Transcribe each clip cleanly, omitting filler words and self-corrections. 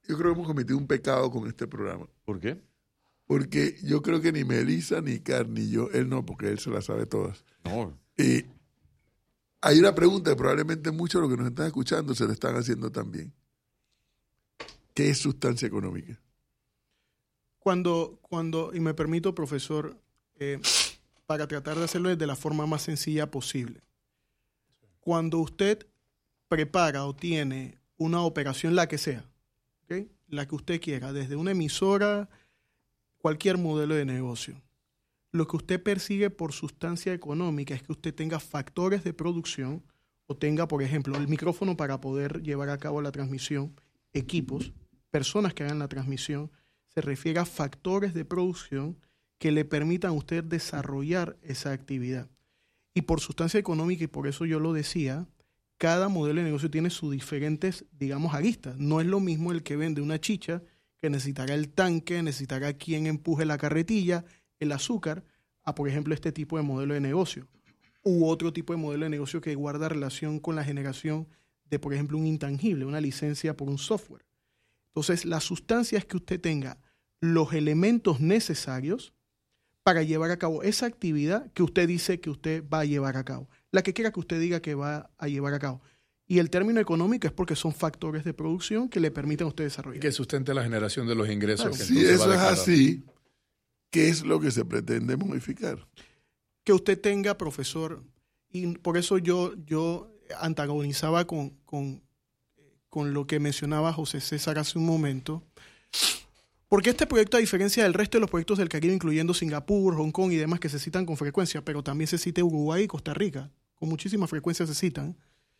yo creo que hemos cometido un pecado con este programa. ¿Por qué? Porque yo creo que ni Melissa, ni Car, ni yo, él no, porque él se las sabe todas. No. Hay una pregunta que probablemente muchos de los que nos están escuchando se lo están haciendo también. ¿Qué es sustancia económica? Cuando y me permito, profesor, para tratar de hacerlo de la forma más sencilla posible. Cuando usted prepara o tiene una operación, la que sea, ¿okay? La que usted quiera, desde una emisora, cualquier modelo de negocio, lo que usted persigue por sustancia económica es que usted tenga factores de producción o tenga, por ejemplo, el micrófono para poder llevar a cabo la transmisión, equipos, personas que hagan la transmisión. Se refiere a factores de producción que le permitan a usted desarrollar esa actividad. Y por sustancia económica, y por eso yo lo decía, cada modelo de negocio tiene sus diferentes, digamos, aristas. No es lo mismo el que vende una chicha, que necesitará el tanque, necesitará quien empuje la carretilla, el azúcar, a, por ejemplo, este tipo de modelo de negocio. U otro tipo de modelo de negocio que guarda relación con la generación de, por ejemplo, un intangible, una licencia por un software. Entonces, la sustancia es que usted tenga los elementos necesarios para llevar a cabo esa actividad que usted dice que usted va a llevar a cabo, la que quiera que usted diga que va a llevar a cabo. Y el término económico es porque son factores de producción que le permiten a usted desarrollar. Y que sustente la generación de los ingresos. Claro, si eso es así, ¿qué es lo que se pretende modificar? Que usted tenga, profesor, y por eso yo antagonizaba con lo que mencionaba José César hace un momento, porque este proyecto, a diferencia del resto de los proyectos del Caribe, incluyendo Singapur, Hong Kong y demás que se citan con frecuencia, pero también se cita Uruguay y Costa Rica, con muchísima frecuencia se citan,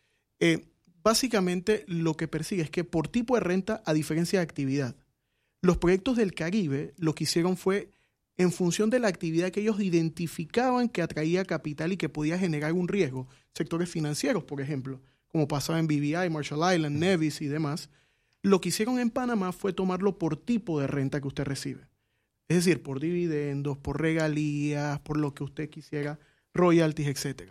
básicamente lo que persigue es que por tipo de renta, a diferencia de actividad, los proyectos del Caribe lo que hicieron fue en función de la actividad que ellos identificaban que atraía capital y que podía generar un riesgo, sectores financieros, por ejemplo, como pasaba en BVI, Marshall Islands, Nevis y demás. Lo que hicieron en Panamá fue tomarlo por tipo de renta que usted recibe. Es decir, por dividendos, por regalías, por lo que usted quisiera, royalties, etc.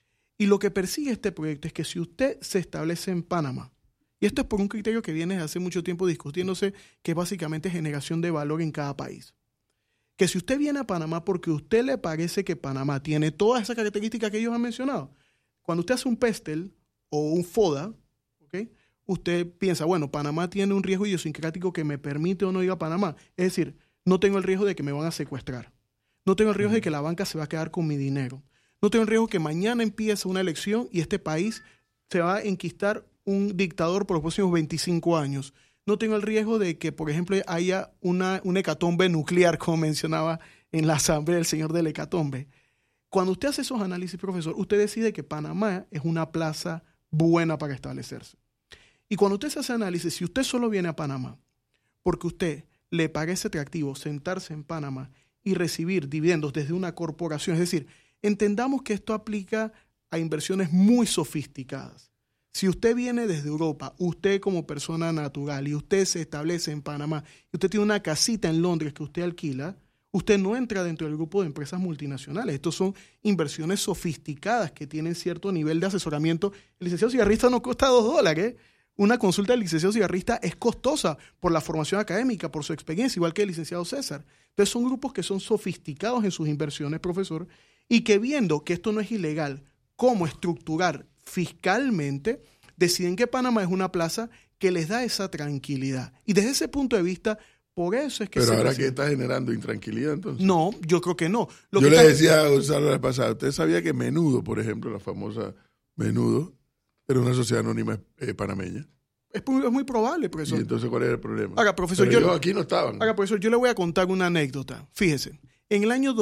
Y lo que persigue este proyecto es que si usted se establece en Panamá, y esto es por un criterio que viene desde hace mucho tiempo discutiéndose, que es básicamente generación de valor en cada país. Que si usted viene a Panamá porque a usted le parece que Panamá tiene todas esas características que ellos han mencionado, cuando usted hace un PESTEL o un FODA, ¿okay? Usted piensa, bueno, Panamá tiene un riesgo idiosincrático que me permite o no ir a Panamá. Es decir, no tengo el riesgo de que me van a secuestrar. No tengo el riesgo de que la banca se va a quedar con mi dinero. No tengo el riesgo que mañana empiece una elección y este país se va a enquistar un dictador por los próximos 25 años. No tengo el riesgo de que, por ejemplo, haya una hecatombe nuclear, como mencionaba en la asamblea el señor del hecatombe. Cuando usted hace esos análisis, profesor, usted decide que Panamá es una plaza buena para establecerse. Y cuando usted hace análisis, si usted solo viene a Panamá porque usted le parece atractivo sentarse en Panamá y recibir dividendos desde una corporación, es decir, entendamos que esto aplica a inversiones muy sofisticadas. Si usted viene desde Europa, usted como persona natural, y usted se establece en Panamá, y usted tiene una casita en Londres que usted alquila, usted no entra dentro del grupo de empresas multinacionales. Estos son inversiones sofisticadas que tienen cierto nivel de asesoramiento. El licenciado cigarrista no cuesta $2. Una consulta del licenciado cigarrista es costosa por la formación académica, por su experiencia, igual que el licenciado César. Entonces son grupos que son sofisticados en sus inversiones, profesor, y que viendo que esto no es ilegal, cómo estructurar fiscalmente, deciden que Panamá es una plaza que les da esa tranquilidad. Y desde ese punto de vista, por eso es que... Pero ahora que está generando intranquilidad, entonces. No, yo creo que no. Yo le decía a Gonzalo la pasada, usted sabía que Menudo, por ejemplo, la famosa Menudo, era una sociedad anónima panameña. Es muy probable, profesor. ¿Y entonces cuál era el problema? Ahora, profesor, pero aquí no estaban. Ahora, profesor, yo le voy a contar una anécdota. Fíjese, en el año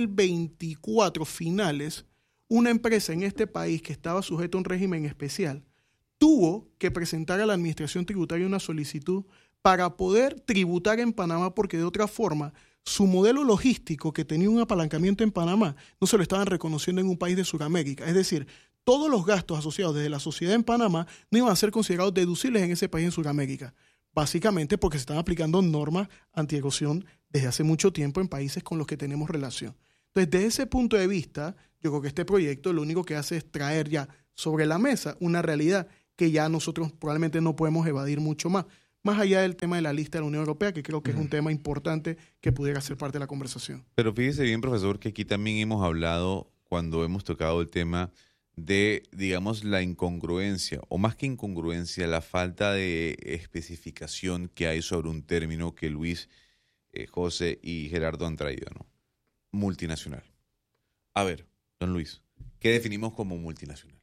2024, finales, una empresa en este país que estaba sujeta a un régimen especial tuvo que presentar a la Administración Tributaria una solicitud para poder tributar en Panamá, porque de otra forma su modelo logístico, que tenía un apalancamiento en Panamá, no se lo estaban reconociendo en un país de Sudamérica. Es decir, todos los gastos asociados desde la sociedad en Panamá no iban a ser considerados deducibles en ese país en Sudamérica, básicamente porque se están aplicando normas anti-erosión desde hace mucho tiempo en países con los que tenemos relación. Entonces, desde ese punto de vista, yo creo que este proyecto lo único que hace es traer ya sobre la mesa una realidad que ya nosotros probablemente no podemos evadir mucho más. más allá del tema de la lista de la Unión Europea, que creo que es un tema importante que pudiera ser parte de la conversación. Pero fíjese bien, profesor, que aquí también hemos hablado, cuando hemos tocado el tema de, digamos, la incongruencia, o más que incongruencia, la falta de especificación que hay sobre un término que Luis, José y Gerardo han traído, ¿no? Multinacional. A ver, don Luis, ¿qué definimos como multinacional?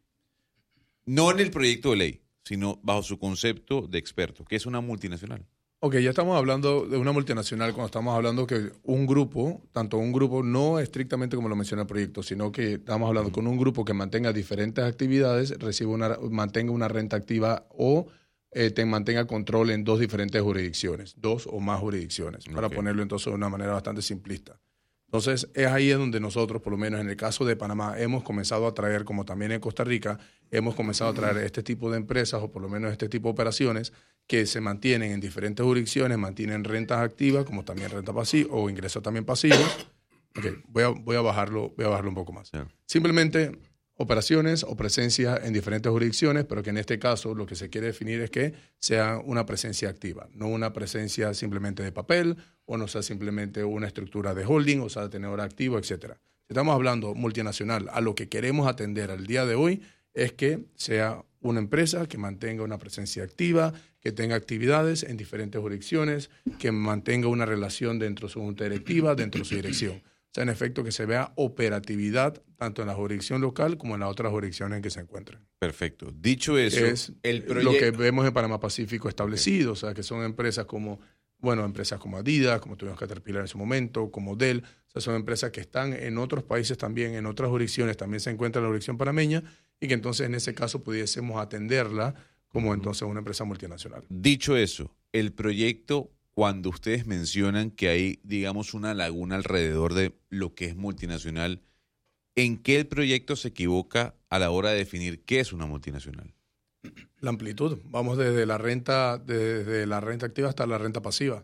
No en el proyecto de ley, sino bajo su concepto de experto. ¿Qué es una multinacional? Ok, ya estamos hablando de una multinacional cuando estamos hablando que un grupo, tanto un grupo no estrictamente como lo menciona el proyecto, sino que estamos hablando con un grupo que mantenga diferentes actividades, mantenga una renta activa o mantenga control en 2 diferentes jurisdicciones, 2 o más jurisdicciones, para ponerlo entonces de una manera bastante simplista. Entonces, es ahí donde nosotros, por lo menos en el caso de Panamá, hemos comenzado a traer, como también en Costa Rica, hemos comenzado a traer este tipo de empresas o por lo menos este tipo de operaciones que se mantienen en diferentes jurisdicciones, mantienen rentas activas como también renta pasiva o ingresos también pasivos. Okay, voy a bajarlo un poco más. Yeah. Simplemente operaciones o presencia en diferentes jurisdicciones, pero que en este caso lo que se quiere definir es que sea una presencia activa, no una presencia simplemente de papel o no sea simplemente una estructura de holding, o sea, de tenedor activo, etc. Si estamos hablando multinacional, a lo que queremos atender al día de hoy es que sea una empresa que mantenga una presencia activa, que tenga actividades en diferentes jurisdicciones, que mantenga una relación dentro de su junta directiva, dentro de su dirección. O sea, en efecto, que se vea operatividad tanto en la jurisdicción local como en las otras jurisdicciones en que se encuentren. Perfecto. Dicho eso, es lo que vemos en Panamá Pacífico establecido, o sea, que son empresas como Adidas, como tuvimos Caterpillar en su momento, como Dell. O sea, son empresas que están en otros países también, en otras jurisdicciones, también se encuentra en la jurisdicción panameña y que entonces en ese caso pudiésemos atenderla como entonces una empresa multinacional. Dicho eso, el proyecto, cuando ustedes mencionan que hay, digamos, una laguna alrededor de lo que es multinacional, ¿en qué el proyecto se equivoca a la hora de definir qué es una multinacional? La amplitud. Vamos desde la renta activa hasta la renta pasiva.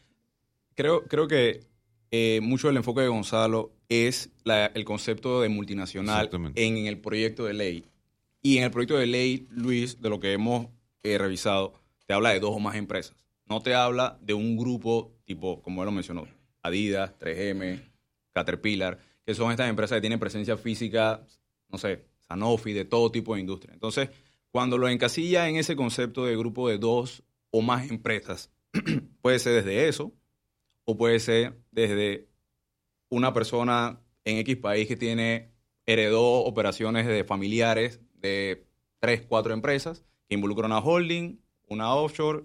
Creo que mucho del enfoque de Gonzalo es el concepto de multinacional en el proyecto de ley. Y en el proyecto de ley, Luis, de lo que hemos revisado, te habla de 2 o más empresas. No te habla de un grupo tipo, como él lo mencionó, Adidas, 3M, Caterpillar, que son estas empresas que tienen presencia física, no sé, Sanofi, de todo tipo de industria. Entonces, cuando lo encasilla en ese concepto de grupo de 2 o más empresas, puede ser desde eso o puede ser desde una persona en X país que heredó operaciones de familiares de 3, 4 empresas que involucran una holding, una offshore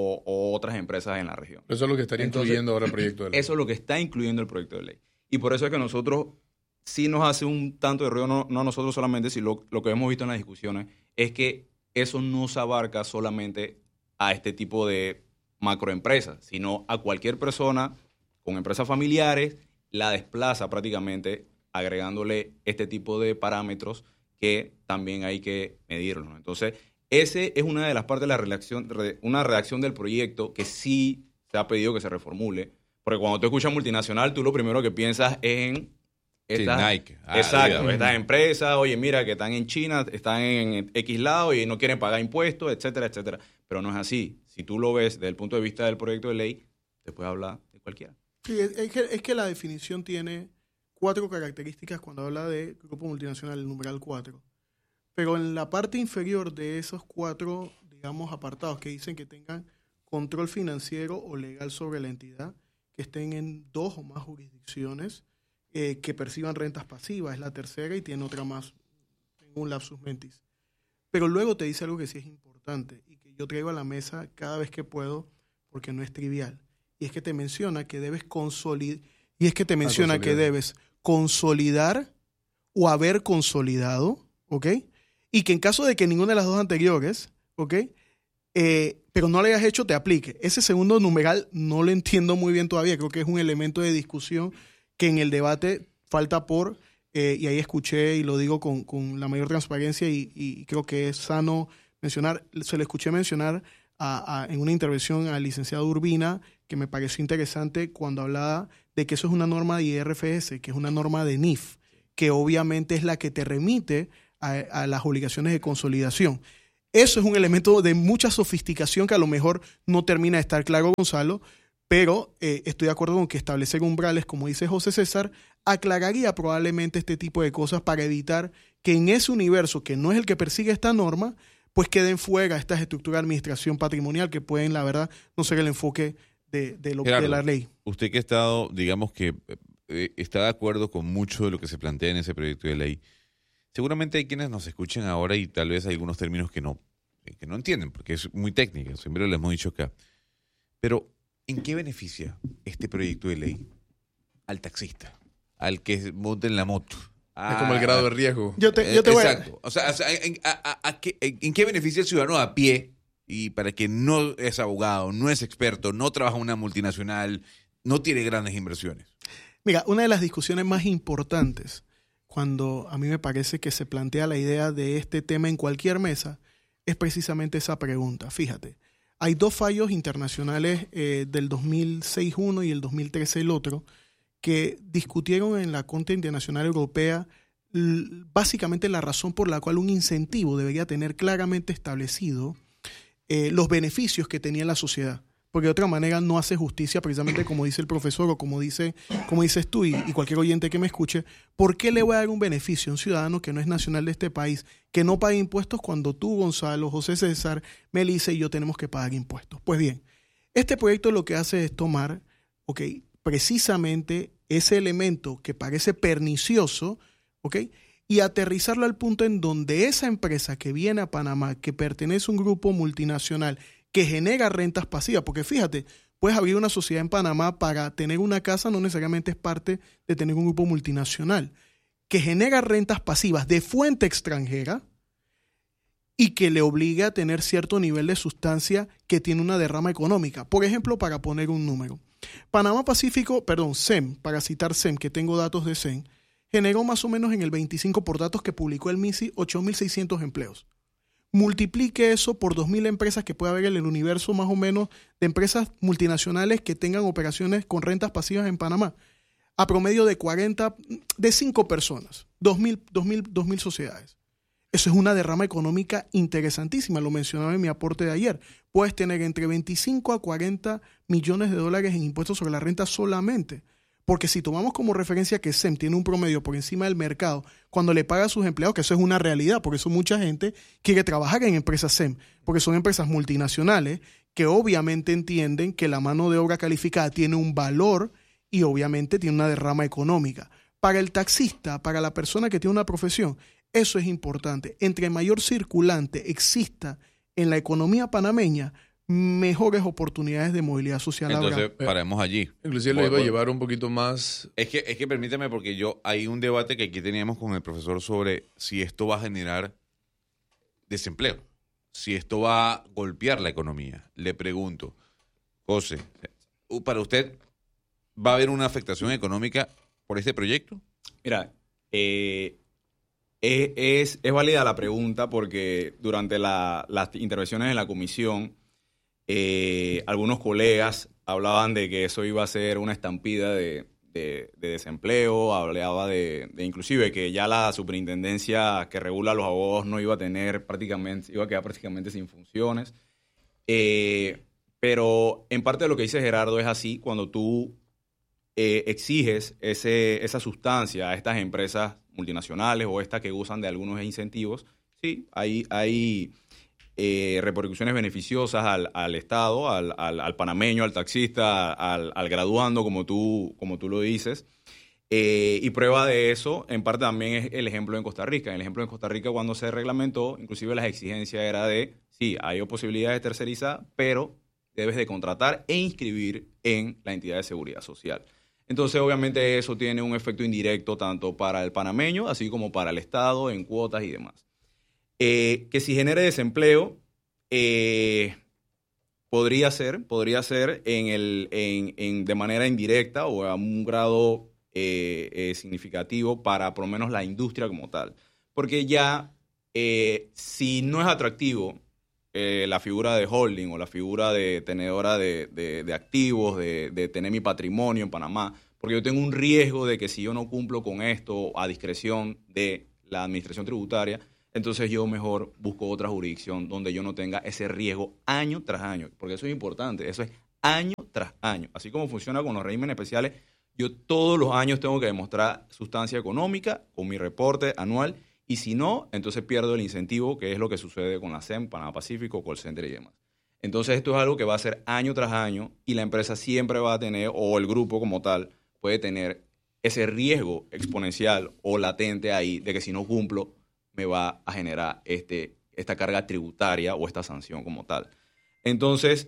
o otras empresas en la región. Eso es lo que estaría incluyendo ahora el proyecto de ley. Eso es lo que está incluyendo el proyecto de ley. Y por eso es que nosotros sí nos hace un tanto de ruido, no nosotros solamente, sino lo que hemos visto en las discusiones, es que eso no se abarca solamente a este tipo de macroempresas, sino a cualquier persona con empresas familiares, la desplaza prácticamente agregándole este tipo de parámetros que también hay que medirlo, ¿no? Entonces, ese es una de las partes de una redacción del proyecto que sí se ha pedido que se reformule, porque cuando tú escuchas multinacional, tú lo primero que piensas es en Nike. Exacto, estas empresas, oye, mira, que están en China, están en X lado y no quieren pagar impuestos, etcétera, etcétera. Pero no es así. Si tú lo ves desde el punto de vista del proyecto de ley, te puedes hablar de cualquiera. Sí, es que la definición tiene 4 características cuando habla de grupo multinacional, el numeral 4. Pero en la parte inferior de esos 4, digamos, apartados que dicen que tengan control financiero o legal sobre la entidad, que estén en 2 o más jurisdicciones, que perciban rentas pasivas, es la tercera y tiene otra más, tengo un lapsus mentis. Pero luego te dice algo que sí es importante y que yo traigo a la mesa cada vez que puedo porque no es trivial. Y es que te menciona que debes consolidar o haber consolidado, ¿ok? Y que en caso de que ninguna de las 2 anteriores, ¿ok? Pero no lo hayas hecho, te aplique. Ese segundo numeral no lo entiendo muy bien todavía. Creo que es un elemento de discusión que en el debate falta y ahí escuché y lo digo con la mayor transparencia y creo que es sano mencionar, se le escuché mencionar en una intervención al licenciado Urbina, que me pareció interesante cuando hablaba de que eso es una norma de IRFS, que es una norma de NIF, que obviamente es la que te remite a las obligaciones de consolidación. Eso es un elemento de mucha sofisticación que a lo mejor no termina de estar claro, Gonzalo, pero estoy de acuerdo con que establecer umbrales, como dice José César, aclararía probablemente este tipo de cosas para evitar que en ese universo, que no es el que persigue esta norma, pues queden fuera estas estructuras de administración patrimonial que pueden, la verdad, no ser el enfoque de la ley. Usted que ha estado, digamos que está de acuerdo con mucho de lo que se plantea en ese proyecto de ley, seguramente hay quienes nos escuchen ahora y tal vez hay algunos términos que no entienden, porque es muy técnica, siempre lo hemos dicho acá. Pero, ¿en qué beneficia este proyecto de ley al taxista, al que monta en la moto? Es como el grado de riesgo. Yo te voy a... Exacto. O sea, ¿en qué beneficia el ciudadano a pie y para que no es abogado, no es experto, no trabaja en una multinacional, no tiene grandes inversiones? Mira, una de las discusiones más importantes cuando a mí me parece que se plantea la idea de este tema en cualquier mesa es precisamente esa pregunta. Fíjate, hay dos fallos internacionales del 2006 uno y el 2013 el otro, que discutieron en la Corte Internacional Europea básicamente la razón por la cual un incentivo debería tener claramente establecido los beneficios que tenía la sociedad. Porque de otra manera no hace justicia, precisamente como dice el profesor o como dices tú y cualquier oyente que me escuche. ¿Por qué le voy a dar un beneficio a un ciudadano que no es nacional de este país, que no paga impuestos cuando tú, Gonzalo, José César, Melissa y yo tenemos que pagar impuestos? Pues bien, este proyecto lo que hace es tomar, precisamente ese elemento que parece pernicioso, y aterrizarlo al punto en donde esa empresa que viene a Panamá, que pertenece a un grupo multinacional, que genera rentas pasivas, porque fíjate, puedes abrir una sociedad en Panamá para tener una casa, no necesariamente es parte de tener un grupo multinacional, que genera rentas pasivas de fuente extranjera y que le obliga a tener cierto nivel de sustancia que tiene una derrama económica. Por ejemplo, para poner un número, SEM, para citar SEM, que tengo datos de SEM, generó más o menos en el 25 por datos que publicó el MISI 8.600 empleos. Multiplique eso por 2.000 empresas que puede haber en el universo más o menos de empresas multinacionales que tengan operaciones con rentas pasivas en Panamá. A promedio de 5 personas, 2.000 sociedades. Eso es una derrama económica interesantísima, lo mencionaba en mi aporte de ayer. Puedes tener entre 25 a 40 millones de dólares en impuestos sobre la renta solamente. Porque si tomamos como referencia que SEM tiene un promedio por encima del mercado cuando le paga a sus empleados, que eso es una realidad, por eso mucha gente quiere trabajar en empresas SEM, porque son empresas multinacionales que obviamente entienden que la mano de obra calificada tiene un valor y obviamente tiene una derrama económica. Para el taxista, para la persona que tiene una profesión, eso es importante. Entre mayor circulante exista en la economía panameña, mejores oportunidades de movilidad social. Entonces, paremos allí. Inclusive lo iba a llevar un poquito más. Es que permítame, porque hay un debate que aquí teníamos con el profesor sobre si esto va a generar desempleo, si esto va a golpear la economía. Le pregunto, José, ¿para usted va a haber una afectación económica por este proyecto? Mira, es válida la pregunta porque durante las intervenciones en la comisión, algunos colegas hablaban de que eso iba a ser una estampida de desempleo, hablaba de inclusive que ya la superintendencia que regula a los abogados no iba a quedar prácticamente sin funciones. Pero en parte de lo que dice Gerardo es así, cuando tú exiges esa sustancia a estas empresas multinacionales o estas que usan de algunos incentivos, sí, hay repercusiones beneficiosas al Estado, al panameño, al taxista, al graduando, como tú lo dices. Y prueba de eso, en parte también es el ejemplo en Costa Rica. En el ejemplo en Costa Rica, cuando se reglamentó, inclusive las exigencias era de, sí, hay posibilidades de tercerizar, pero debes de contratar e inscribir en la entidad de seguridad social. Entonces, obviamente, eso tiene un efecto indirecto tanto para el panameño, así como para el Estado, en cuotas y demás. Que si genere desempleo, podría ser de manera indirecta o a un grado significativo para por lo menos la industria como tal. Porque ya, si no es atractivo la figura de holding o la figura de tenedora de activos, de tener mi patrimonio en Panamá, porque yo tengo un riesgo de que si yo no cumplo con esto a discreción de la administración tributaria, entonces yo mejor busco otra jurisdicción donde yo no tenga ese riesgo año tras año, porque eso es importante, eso es año tras año. Así como funciona con los regímenes especiales, yo todos los años tengo que demostrar sustancia económica con mi reporte anual, y si no, entonces pierdo el incentivo, que es lo que sucede con la SEM, Panamá Pacífico, Call Center y demás. Entonces esto es algo que va a ser año tras año y la empresa siempre va a tener, o el grupo como tal, puede tener ese riesgo exponencial o latente ahí de que si no cumplo me va a generar esta carga tributaria o esta sanción como tal. Entonces,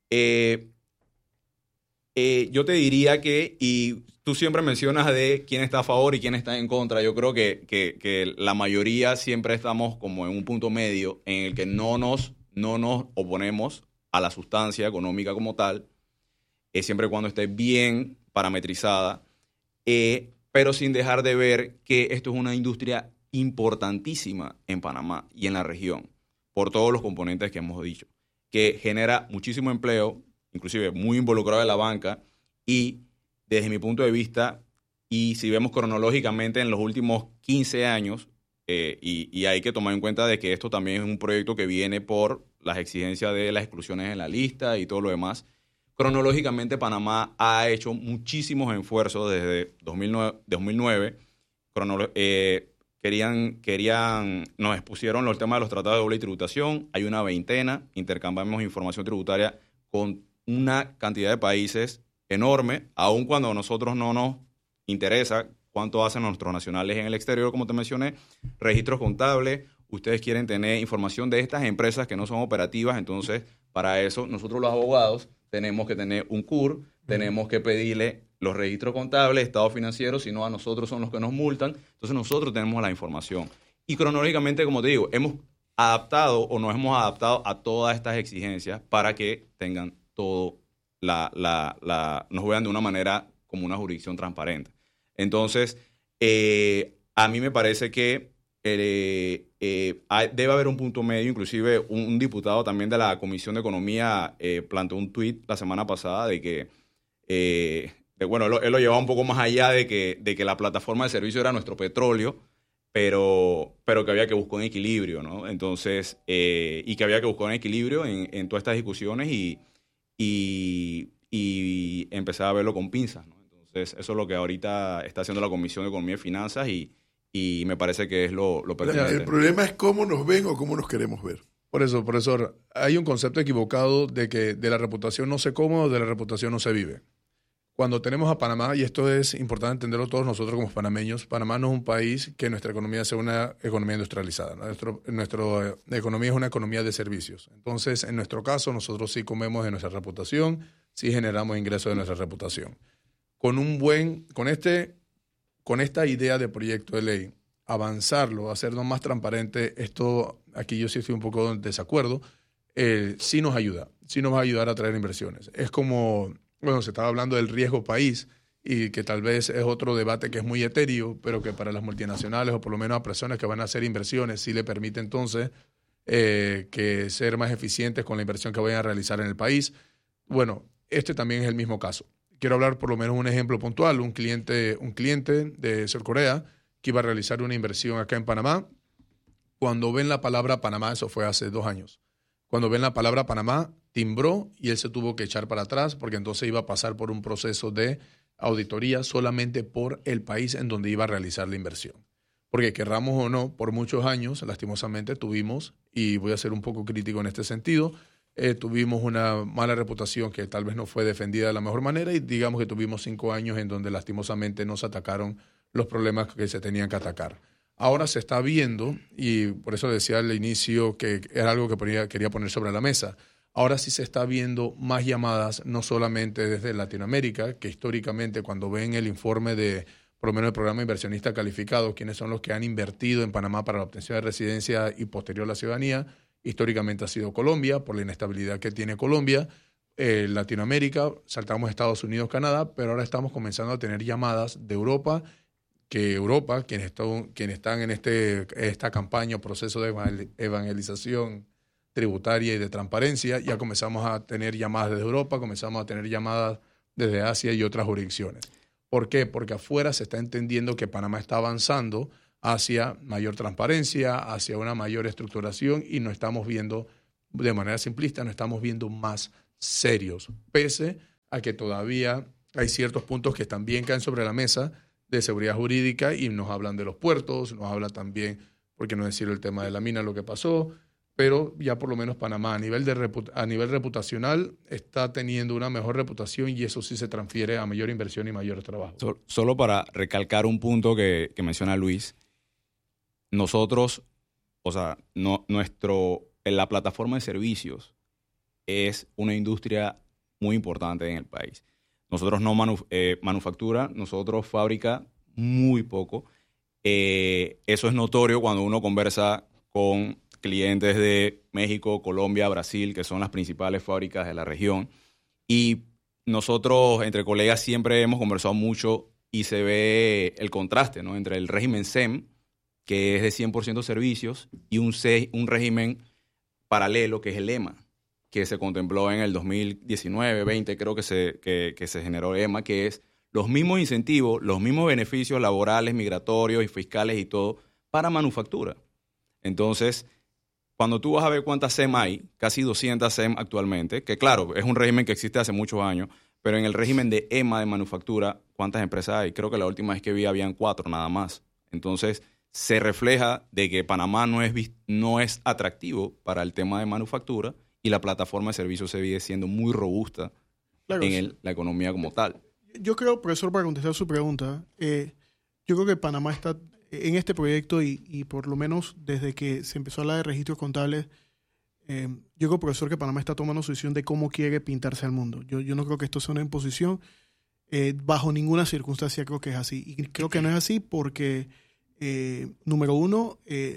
yo te diría que, y tú siempre mencionas de quién está a favor y quién está en contra, yo creo que la mayoría siempre estamos como en un punto medio en el que no nos oponemos a la sustancia económica como tal, siempre y cuando esté bien parametrizada, pero sin dejar de ver que esto es una industria importantísima en Panamá y en la región, por todos los componentes que hemos dicho, que genera muchísimo empleo, inclusive muy involucrado en la banca, y desde mi punto de vista, y si vemos cronológicamente en los últimos 15 años, y hay que tomar en cuenta de que esto también es un proyecto que viene por las exigencias de las exclusiones en la lista y todo lo demás. Cronológicamente, Panamá ha hecho muchísimos esfuerzos desde 2009. Nos expusieron los temas de los tratados de doble tributación. Hay una veintena. Intercambiamos información tributaria con una cantidad de países enorme, aun cuando a nosotros no nos interesa cuánto hacen nuestros nacionales en el exterior, como te mencioné, registros contables. Ustedes quieren tener información de estas empresas que no son operativas, entonces para eso nosotros los abogados tenemos que tener un CUR, tenemos que pedirle los registros contables, estados financieros, si no a nosotros son los que nos multan, entonces nosotros tenemos la información. Y cronológicamente, como te digo, hemos adaptado o nos hemos adaptado a todas estas exigencias para que tengan todo, nos vean de una manera como una jurisdicción transparente. Entonces, a mí me parece que debe haber un punto medio. Inclusive un diputado también de la Comisión de Economía planteó un tuit la semana pasada de que, él lo llevaba un poco más allá de que la plataforma de servicio era nuestro petróleo, pero que había que buscar un equilibrio, ¿no? Entonces, y que había que buscar un equilibrio en todas estas discusiones y empezar a verlo con pinzas, ¿no? Entonces, eso es lo que ahorita está haciendo la Comisión de Economía y Finanzas y me parece que es lo pertinente. El problema es cómo nos ven o cómo nos queremos ver. Por eso, profesor, hay un concepto equivocado de que de la reputación no se come o de la reputación no se vive. Cuando tenemos a Panamá, y esto es importante entenderlo todos nosotros como panameños, Panamá no es un país que nuestra economía sea una economía industrializada. Nuestra economía es una economía de servicios. Entonces, en nuestro caso, nosotros sí comemos de nuestra reputación, sí generamos ingresos de nuestra reputación. Con esta idea de proyecto de ley, avanzarlo, hacerlo más transparente, esto aquí yo sí estoy un poco en desacuerdo, sí nos ayuda, sí nos va a ayudar a traer inversiones. Es como, se estaba hablando del riesgo país y que tal vez es otro debate que es muy etéreo, pero que para las multinacionales o por lo menos a personas que van a hacer inversiones sí le permite entonces que ser más eficientes con la inversión que vayan a realizar en el país. Bueno, este también es el mismo caso. Quiero hablar por lo menos un ejemplo puntual. Un cliente de Surcorea que iba a realizar una inversión acá en Panamá. Cuando ven la palabra Panamá, eso fue hace 2 años, cuando ven la palabra Panamá, timbró y él se tuvo que echar para atrás porque entonces iba a pasar por un proceso de auditoría solamente por el país en donde iba a realizar la inversión. Porque querramos o no, por muchos años, lastimosamente, tuvimos, y voy a ser un poco crítico en este sentido, tuvimos una mala reputación que tal vez no fue defendida de la mejor manera y digamos que tuvimos 5 años en donde lastimosamente no se atacaron los problemas que se tenían que atacar. Ahora se está viendo, y por eso decía al inicio que era algo que quería poner sobre la mesa, ahora sí se está viendo más llamadas, no solamente desde Latinoamérica, que históricamente cuando ven el informe de, por lo menos el programa inversionista calificado, quienes son los que han invertido en Panamá para la obtención de residencia y posterior la ciudadanía, históricamente ha sido Colombia, por la inestabilidad que tiene Colombia, Latinoamérica, saltamos a Estados Unidos, Canadá, pero ahora estamos comenzando a tener llamadas de Europa, quienes están en esta campaña o proceso de evangelización tributaria y de transparencia, ya comenzamos a tener llamadas desde Europa, comenzamos a tener llamadas desde Asia y otras jurisdicciones. ¿Por qué? Porque afuera se está entendiendo que Panamá está avanzando hacia mayor transparencia, hacia una mayor estructuración y nos estamos viendo, de manera simplista, nos estamos viendo más serios, pese a que todavía hay ciertos puntos que también caen sobre la mesa de seguridad jurídica y nos hablan de los puertos, nos habla también, por qué no decir el tema de la mina, lo que pasó, pero ya por lo menos Panamá a nivel reputacional está teniendo una mejor reputación y eso sí se transfiere a mayor inversión y mayor trabajo. Solo para recalcar un punto que menciona Luis, nosotros, o sea, la plataforma de servicios es una industria muy importante en el país. Nosotros no manufactura, nosotros fábrica muy poco. Eso es notorio cuando uno conversa con clientes de México, Colombia, Brasil, que son las principales fábricas de la región. Y nosotros, entre colegas, siempre hemos conversado mucho y se ve el contraste, ¿no?, entre el régimen SEM, que es de 100% servicios, y un régimen paralelo, que es el EMA, que se contempló en el 2019-20, creo que se generó EMA, que es los mismos incentivos, los mismos beneficios laborales, migratorios y fiscales y todo para manufactura. Entonces, cuando tú vas a ver cuántas SEM hay, casi 200 SEM actualmente, que claro, es un régimen que existe hace muchos años, pero en el régimen de EMA de manufactura, ¿cuántas empresas hay? Creo que la última vez que vi habían 4 nada más. Entonces, se refleja de que Panamá no es atractivo para el tema de manufactura y la plataforma de servicios sigue siendo muy robusta, claro, en la economía como tal. Yo creo, profesor, para contestar su pregunta, yo creo que Panamá está en este proyecto y por lo menos desde que se empezó a hablar de registros contables, yo creo, profesor, que Panamá está tomando su decisión de cómo quiere pintarse al mundo. Yo no creo que esto sea una imposición. Bajo ninguna circunstancia creo que es así. Y creo que no es así porque, número uno,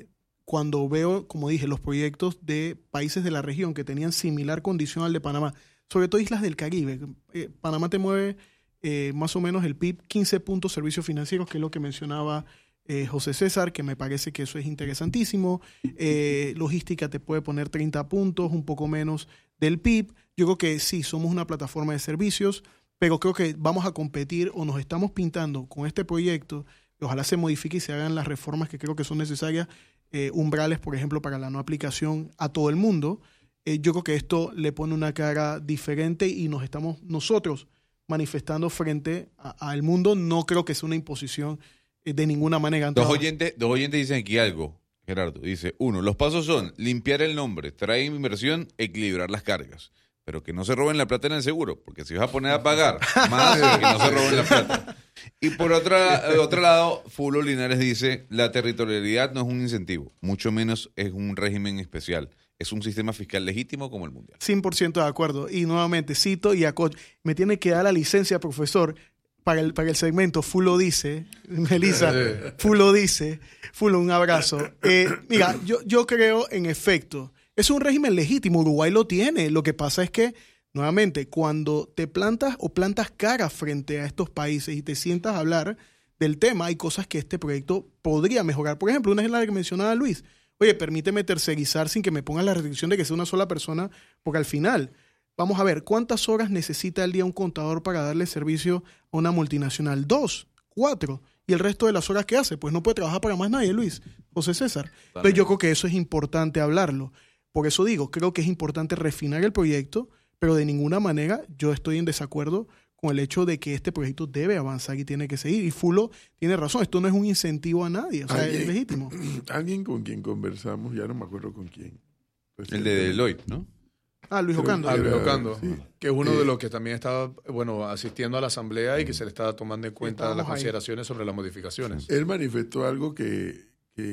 cuando veo, como dije, los proyectos de países de la región que tenían similar condición al de Panamá, sobre todo islas del Caribe, Panamá te mueve más o menos el PIB 15 puntos servicios financieros, que es lo que mencionaba José César, que me parece que eso es interesantísimo. Logística te puede poner 30 puntos, un poco menos del PIB. Yo creo que sí, somos una plataforma de servicios, pero creo que vamos a competir o nos estamos pintando con este proyecto. Ojalá se modifique y se hagan las reformas que creo que son necesarias, umbrales, por ejemplo, para la no aplicación a todo el mundo. Yo creo que esto le pone una cara diferente y nos estamos nosotros manifestando frente al mundo. No creo que sea una imposición de ninguna manera. Dos oyentes dicen aquí algo, Gerardo. Dice, 1, los pasos son limpiar el nombre, traer inversión, equilibrar las cargas. Pero que no se roben la plata en el seguro, porque si vas a poner a pagar más, que no se roben la plata. Y por otro lado, Fulo Linares dice, la territorialidad no es un incentivo, mucho menos es un régimen especial. Es un sistema fiscal legítimo como el mundial. 100% de acuerdo. Y nuevamente cito y acoto. Me tiene que dar la licencia, profesor, para el segmento. Fulo dice, Melissa, Fulo dice, Fulo, un abrazo. Mira, yo creo, en efecto, es un régimen legítimo. Uruguay lo tiene. Lo que pasa es que, nuevamente, cuando te plantas cara frente a estos países y te sientas a hablar del tema, hay cosas que este proyecto podría mejorar. Por ejemplo, una es la que mencionaba Luis. Oye, permíteme tercerizar sin que me pongan la restricción de que sea una sola persona, porque al final, vamos a ver, ¿cuántas horas necesita al día un contador para darle servicio a una multinacional? 2, 4. ¿Y el resto de las horas que hace? Pues no puede trabajar para más nadie, Luis, José César. Entonces yo creo que eso es importante hablarlo. Por eso digo, creo que es importante refinar el proyecto, pero de ninguna manera yo estoy en desacuerdo con el hecho de que este proyecto debe avanzar y tiene que seguir. Y Fulo tiene razón, esto no es un incentivo a nadie, o sea, es legítimo. Alguien con quien conversamos, ya no me acuerdo con quién. El de Deloitte, ¿no? Luis Ocando. Luis Ocando, sí. que es uno de los que también estaba asistiendo a la asamblea y que se le estaba tomando en cuenta las consideraciones sobre las modificaciones. Él manifestó algo que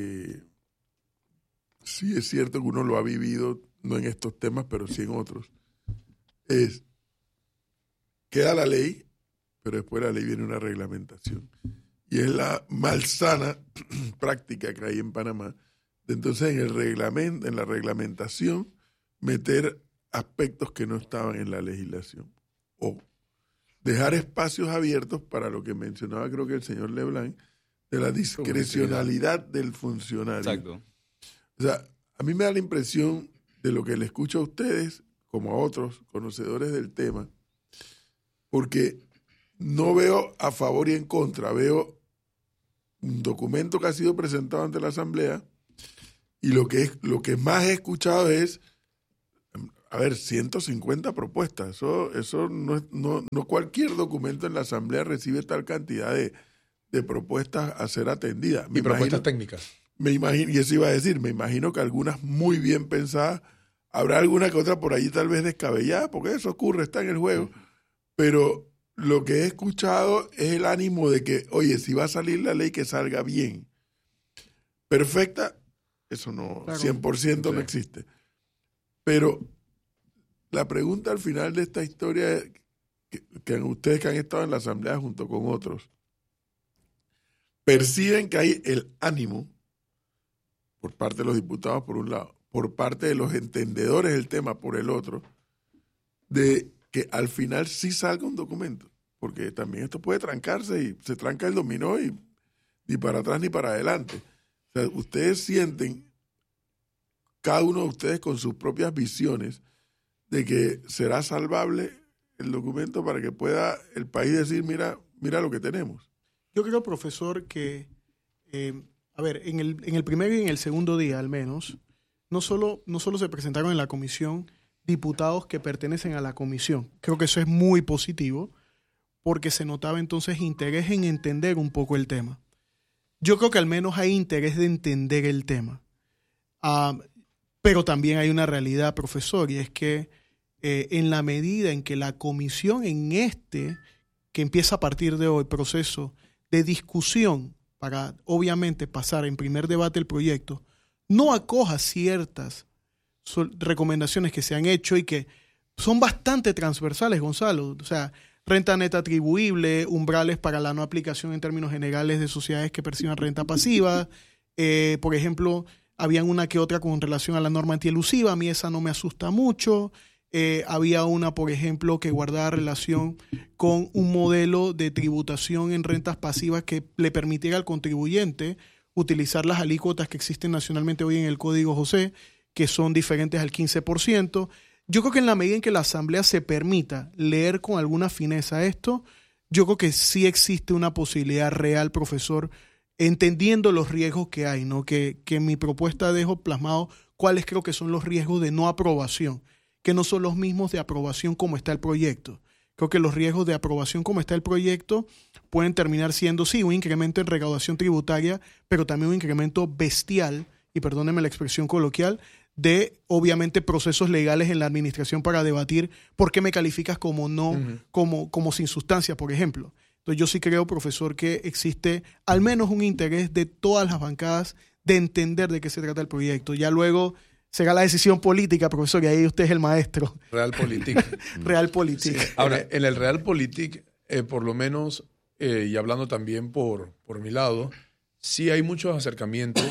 sí es cierto que uno lo ha vivido, no en estos temas, pero sí en otros. Queda la ley, pero después de la ley viene una reglamentación. Y es la malsana práctica que hay en Panamá. Entonces, en la reglamentación, meter aspectos que no estaban en la legislación. O dejar espacios abiertos para lo que mencionaba, creo que el señor Leblanc, de la discrecionalidad del funcionario. Exacto. O sea, a mí me da la impresión de lo que le escucho a ustedes, como a otros conocedores del tema, porque no veo a favor y en contra, veo un documento que ha sido presentado ante la Asamblea y lo que más he escuchado es, 150 propuestas. Eso no cualquier documento en la Asamblea recibe tal cantidad de propuestas a ser atendidas. Y propuestas técnicas. Me imagino, y eso iba a decir, me imagino que algunas muy bien pensadas, habrá alguna que otra por allí tal vez descabellada, porque eso ocurre, está en el juego, pero lo que he escuchado es el ánimo de que, oye, si va a salir la ley, que salga bien. Perfecta, eso no, claro, 100% no existe. Pero la pregunta al final de esta historia, que ustedes que han estado en la Asamblea junto con otros, perciben que hay el ánimo por parte de los diputados por un lado, por parte de los entendedores del tema por el otro, de que al final sí salga un documento, porque también esto puede trancarse y se tranca el dominó y ni para atrás ni para adelante. O sea, ustedes sienten, cada uno de ustedes con sus propias visiones, de que será salvable el documento para que pueda el país decir, mira lo que tenemos. Yo creo, profesor, que, en el primer y en el segundo día al menos, no solo se presentaron en la comisión diputados que pertenecen a la comisión. Creo que eso es muy positivo porque se notaba entonces interés en entender un poco el tema. Yo creo que al menos hay interés de entender el tema. Pero también hay una realidad, profesor, y es que en la medida en que la comisión que empieza a partir de hoy, proceso de discusión para obviamente pasar en primer debate el proyecto, no acoja ciertas recomendaciones que se han hecho y que son bastante transversales, Gonzalo. O sea, renta neta atribuible, umbrales para la no aplicación en términos generales de sociedades que perciban renta pasiva. Por ejemplo, habían una que otra con relación a la norma antielusiva. A mí esa no me asusta mucho. Había una, por ejemplo, que guardaba relación con un modelo de tributación en rentas pasivas que le permitiera al contribuyente utilizar las alícuotas que existen nacionalmente hoy en el Código José, que son diferentes al 15%. Yo creo que en la medida en que la Asamblea se permita leer con alguna fineza esto, yo creo que sí existe una posibilidad real, profesor, entendiendo los riesgos que hay, ¿no? Que en mi propuesta dejo plasmado cuáles creo que son los riesgos de no aprobación, que no son los mismos de aprobación como está el proyecto. Creo que los riesgos de aprobación como está el proyecto pueden terminar siendo, sí, un incremento en recaudación tributaria, pero también un incremento bestial, y perdónenme la expresión coloquial, de obviamente procesos legales en la administración para debatir por qué me calificas como no, como sin sustancia, por ejemplo. Entonces yo sí creo, profesor, que existe al menos un interés de todas las bancadas de entender de qué se trata el proyecto. Ya luego será la decisión política, profesor, y ahí usted es el maestro. Realpolitik. Realpolitik. Sí. Ahora, en el Realpolitik, por lo menos, y hablando también por mi lado, sí hay muchos acercamientos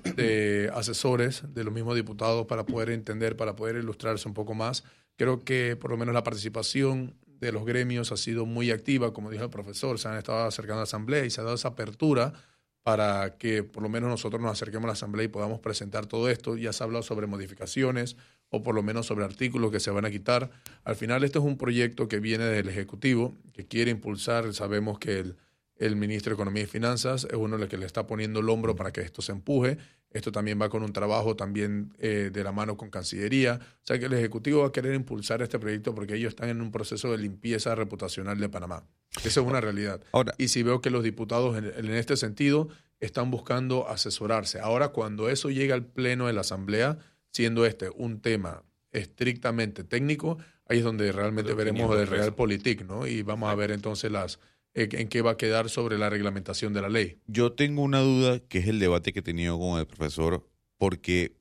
de asesores de los mismos diputados para poder entender, para poder ilustrarse un poco más. Creo que por lo menos la participación de los gremios ha sido muy activa, como dijo el profesor, se han estado acercando a la Asamblea y se ha dado esa apertura para que por lo menos nosotros nos acerquemos a la Asamblea y podamos presentar todo esto. Ya se ha hablado sobre modificaciones o por lo menos sobre artículos que se van a quitar. Al final este es un proyecto que viene del Ejecutivo, que quiere impulsar. Sabemos que el ministro de Economía y Finanzas es uno de los que le está poniendo el hombro para que esto se empuje. Esto también va con un trabajo también de la mano con Cancillería. O sea que el Ejecutivo va a querer impulsar este proyecto porque ellos están en un proceso de limpieza reputacional de Panamá. Esa es una realidad. Ahora, y si veo que los diputados en este sentido están buscando asesorarse. Ahora, cuando eso llega al pleno de la Asamblea, siendo un tema estrictamente técnico, ahí es donde realmente veremos el Realpolitik, ¿no? Y vamos a ver entonces en qué va a quedar sobre la reglamentación de la ley. Yo tengo una duda, que es el debate que he tenido con el profesor, porque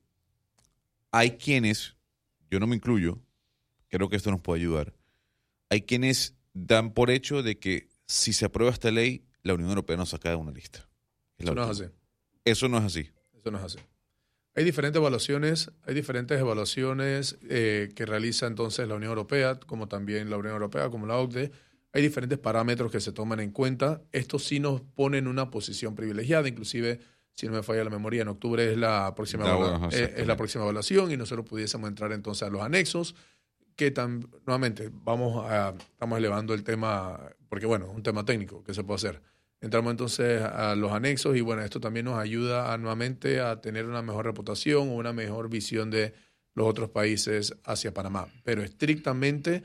hay quienes, yo no me incluyo, creo que esto nos puede ayudar, hay quienes dan por hecho de que si se aprueba esta ley, la Unión Europea nos saca de una lista. Eso no es así. Eso no es así. Eso no es así. Hay diferentes evaluaciones que realiza entonces la Unión Europea, como también la Unión Europea, como la OCDE. Hay diferentes parámetros que se toman en cuenta. Esto sí nos pone en una posición privilegiada. Inclusive, si no me falla la memoria, en octubre es la próxima evaluación y nosotros pudiésemos entrar entonces a los anexos, que nuevamente estamos elevando el tema, porque bueno, es un tema técnico que se puede hacer. Entramos entonces a los anexos y bueno, esto también nos ayuda nuevamente a tener una mejor reputación o una mejor visión de los otros países hacia Panamá. Pero estrictamente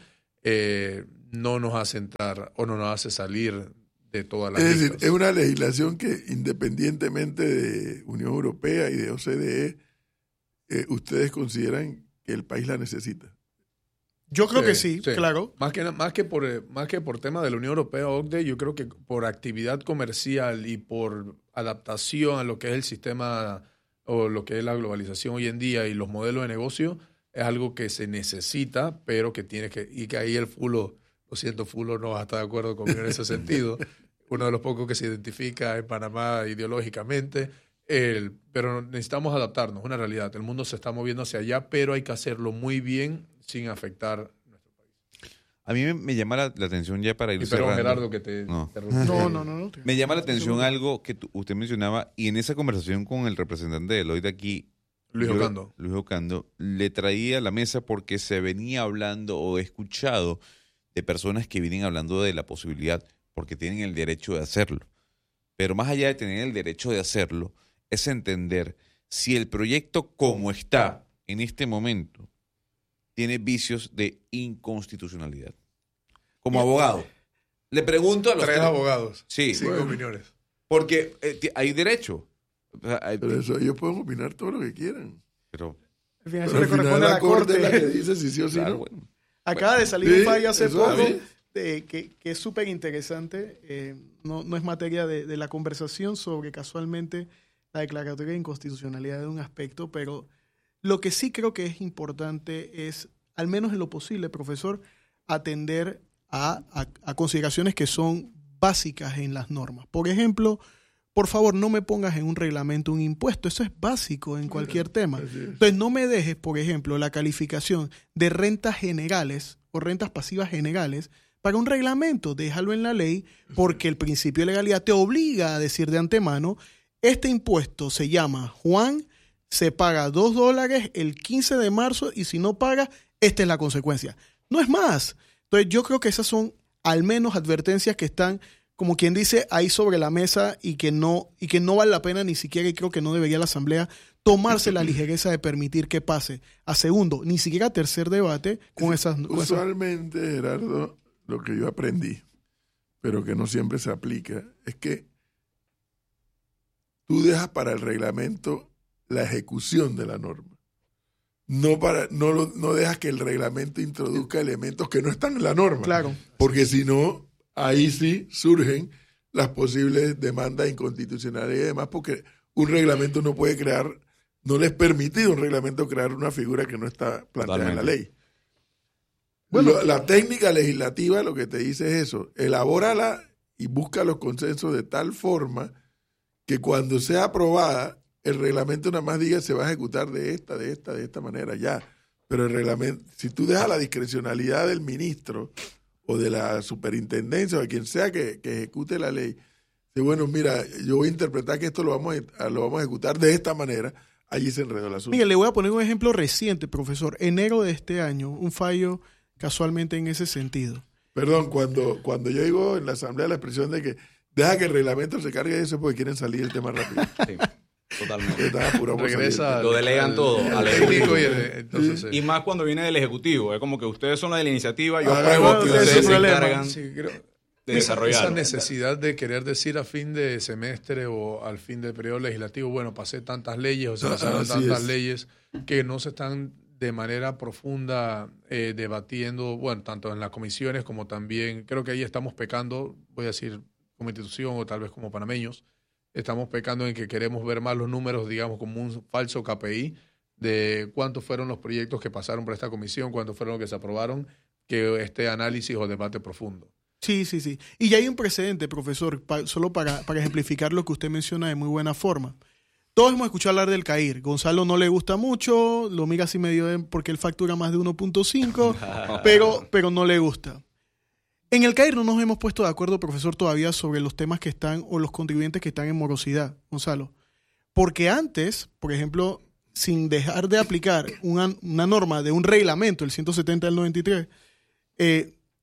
no nos hace entrar o no nos hace salir de todas las listas. Es decir, es una legislación que independientemente de Unión Europea y de OCDE, ustedes consideran que el país la necesita. Yo creo que sí, claro. Más que por tema de la Unión Europea o OCDE, yo creo que por actividad comercial y por adaptación a lo que es el sistema o lo que es la globalización hoy en día y los modelos de negocio, es algo que se necesita, pero que tiene que... Y que ahí el Fulo, lo siento, Fulo no va a estar de acuerdo conmigo en ese sentido. Uno de los pocos que se identifica en Panamá ideológicamente. Pero necesitamos adaptarnos, una realidad. El mundo se está moviendo hacia allá, pero hay que hacerlo muy bien sin afectar nuestro país. A mí me llama la atención ya para ir cerrando. Pero Gerardo, que te... No. Me llama la atención algo que usted mencionaba, y en esa conversación con el representante de Deloitte aquí, Luis Ocando, le traía a la mesa porque se venía hablando o he escuchado de personas que vienen hablando de la posibilidad, porque tienen el derecho de hacerlo. Pero más allá de tener el derecho de hacerlo, es entender si el proyecto como está en este momento tiene vicios de inconstitucionalidad. Como abogado, le pregunto a los tres abogados, sí, 5 opiniones. Porque hay derecho. O sea, pero eso ellos pueden opinar todo lo que quieran. Pero al final se le corresponde a la Corte. La que dice si sí o si claro, no. Bueno. Acaba de salir un fallo hace poco ¿sí? que es súper interesante. No es materia de la conversación sobre casualmente la declaratoria de inconstitucionalidad de un aspecto, pero lo que sí creo que es importante es, al menos en lo posible, profesor, atender a consideraciones que son básicas en las normas. Por ejemplo, por favor, no me pongas en un reglamento un impuesto. Eso es básico en cualquier tema. Entonces, no me dejes, por ejemplo, la calificación de rentas generales o rentas pasivas generales para un reglamento. Déjalo en la ley, porque el principio de legalidad te obliga a decir de antemano: este impuesto se llama Juan, se paga $2 el 15 de marzo y si no paga, esta es la consecuencia. No es más. Entonces yo creo que esas son al menos advertencias que están, como quien dice, ahí sobre la mesa y que no vale la pena ni siquiera, y creo que no debería la Asamblea tomarse la ligereza de permitir que pase a segundo, ni siquiera a tercer debate con esas... Usualmente, Gerardo, lo que yo aprendí, pero que no siempre se aplica, es que tú dejas para el reglamento la ejecución de la norma. No dejas que el reglamento introduzca elementos que no están en la norma. Claro. Porque si no, ahí sí surgen las posibles demandas de inconstitucionalidad y demás, porque un reglamento no puede crear, no les es permitido un reglamento crear una figura que no está planteada en la ley. Bueno, la técnica legislativa lo que te dice es eso: elabórala y busca los consensos de tal forma que cuando sea aprobada, el reglamento nada más diga se va a ejecutar de esta manera ya. Pero el reglamento, si tú dejas la discrecionalidad del ministro o de la superintendencia o de quien sea que ejecute la ley, dice, bueno, mira, yo voy a interpretar que esto lo vamos a ejecutar de esta manera, allí se enredó el asunto. Miguel, le voy a poner un ejemplo reciente, profesor. Enero de este año, un fallo casualmente en ese sentido. Perdón, cuando yo digo en la Asamblea la expresión de que deja que el reglamento se cargue de eso porque quieren salir del tema rápido. Sí. Totalmente. Regresa, lo delegan todo al Ejecutivo. Y más cuando viene del Ejecutivo. Es como que ustedes son la de la iniciativa, yo apruebo y ustedes se encargan de desarrollar. Esa necesidad de querer decir a fin de semestre o al fin del periodo legislativo, bueno, pasé tantas leyes o se pasaron tantas leyes que no se están de manera profunda debatiendo, bueno, tanto en las comisiones como también, creo que ahí estamos pecando, voy a decir, como institución o tal vez como panameños, estamos pecando en que queremos ver más los números, digamos, como un falso KPI de cuántos fueron los proyectos que pasaron por esta comisión, cuántos fueron los que se aprobaron, que este análisis o debate profundo. Sí. Y ya hay un precedente, profesor, solo para ejemplificar lo que usted menciona de muy buena forma. Todos hemos escuchado hablar del CAIR. Gonzalo no le gusta mucho, lo mira así medio porque él factura más de 1.5, pero no le gusta. En el CAIR no nos hemos puesto de acuerdo, profesor, todavía sobre los temas que están o los contribuyentes que están en morosidad, Gonzalo. Porque antes, por ejemplo, sin dejar de aplicar una norma de un reglamento, el 170 del 93,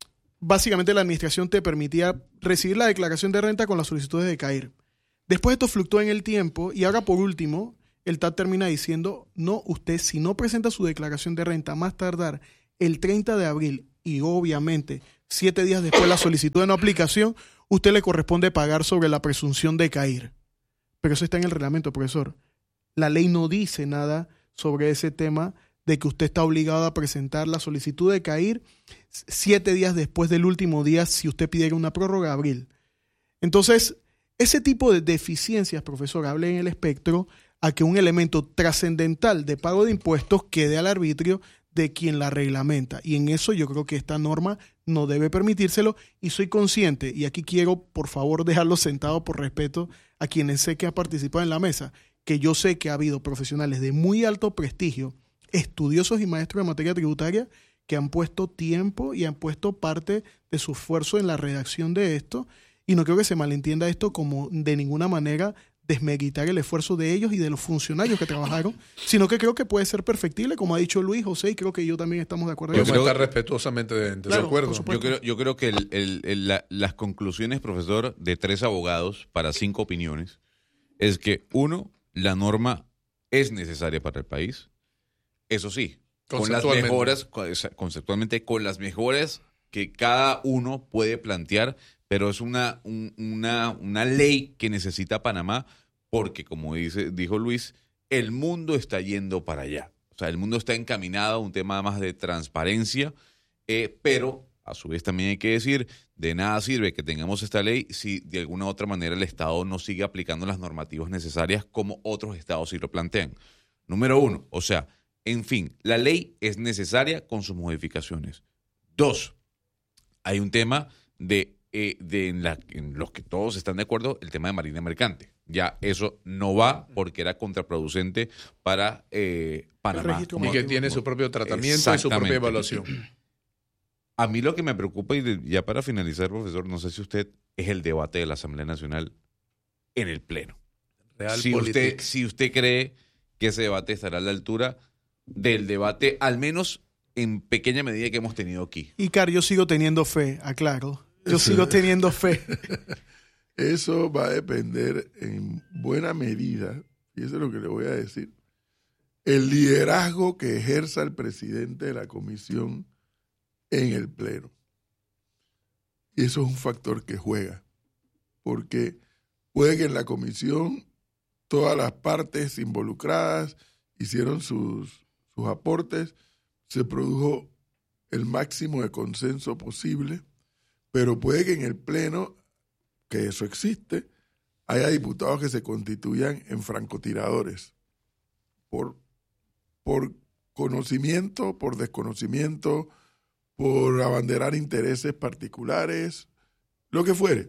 básicamente la administración te permitía recibir la declaración de renta con las solicitudes de CAIR. Después esto fluctuó en el tiempo y ahora por último el TAT termina diciendo, no, usted si no presenta su declaración de renta más tardar el 30 de abril y obviamente 7 días después la solicitud de no aplicación, usted le corresponde pagar sobre la presunción de CAIR. Pero eso está en el reglamento, profesor. La ley no dice nada sobre ese tema de que usted está obligado a presentar la solicitud de CAIR 7 días después del último día si usted pidiera una prórroga de abril. Entonces, ese tipo de deficiencias, profesor, hable en el espectro a que un elemento trascendental de pago de impuestos quede al arbitrio de quien la reglamenta. Y en eso yo creo que esta norma no debe permitírselo y soy consciente, y aquí quiero por favor dejarlo sentado por respeto a quienes sé que han participado en la mesa, que yo sé que ha habido profesionales de muy alto prestigio, estudiosos y maestros de materia tributaria, que han puesto tiempo y han puesto parte de su esfuerzo en la redacción de esto, y no creo que se malentienda esto como de ninguna manera desmeritar el esfuerzo de ellos y de los funcionarios que trabajaron, sino que creo que puede ser perfectible, como ha dicho Luis, José, y creo que yo también estamos de acuerdo. Yo creo que está respetuosamente de acuerdo. Yo creo que las conclusiones, profesor, de 3 abogados para 5 opiniones, es que 1, la norma es necesaria para el país, eso sí, con las mejoras, conceptualmente, con las mejoras que cada uno puede plantear, pero es una ley que necesita Panamá porque, como dijo Luis, el mundo está yendo para allá. O sea, el mundo está encaminado a un tema más de transparencia, pero a su vez también hay que decir, de nada sirve que tengamos esta ley si de alguna u otra manera el Estado no sigue aplicando las normativas necesarias como otros estados sí lo plantean. Número 1, o sea, en fin, la ley es necesaria con sus modificaciones. 2, hay un tema en los que todos están de acuerdo, el tema de marina mercante. Ya eso no va porque era contraproducente para Panamá. Y que tiene su propio tratamiento y su propia evaluación. A mí lo que me preocupa, y ya para finalizar, profesor, no sé si usted, es el debate de la Asamblea Nacional en el Pleno. Si usted cree que ese debate estará a la altura del debate, al menos en pequeña medida que hemos tenido aquí. Y Car, yo sigo teniendo fe, aclaro. Yo sigo teniendo fe. Eso va a depender en buena medida, y eso es lo que le voy a decir, el liderazgo que ejerza el presidente de la comisión en el Pleno. Y eso es un factor que juega, porque puede que en la comisión todas las partes involucradas hicieron sus aportes, se produjo el máximo de consenso posible, pero puede que en el Pleno, que eso existe, haya diputados que se constituyan en francotiradores por conocimiento, por desconocimiento, por abanderar intereses particulares, lo que fuere.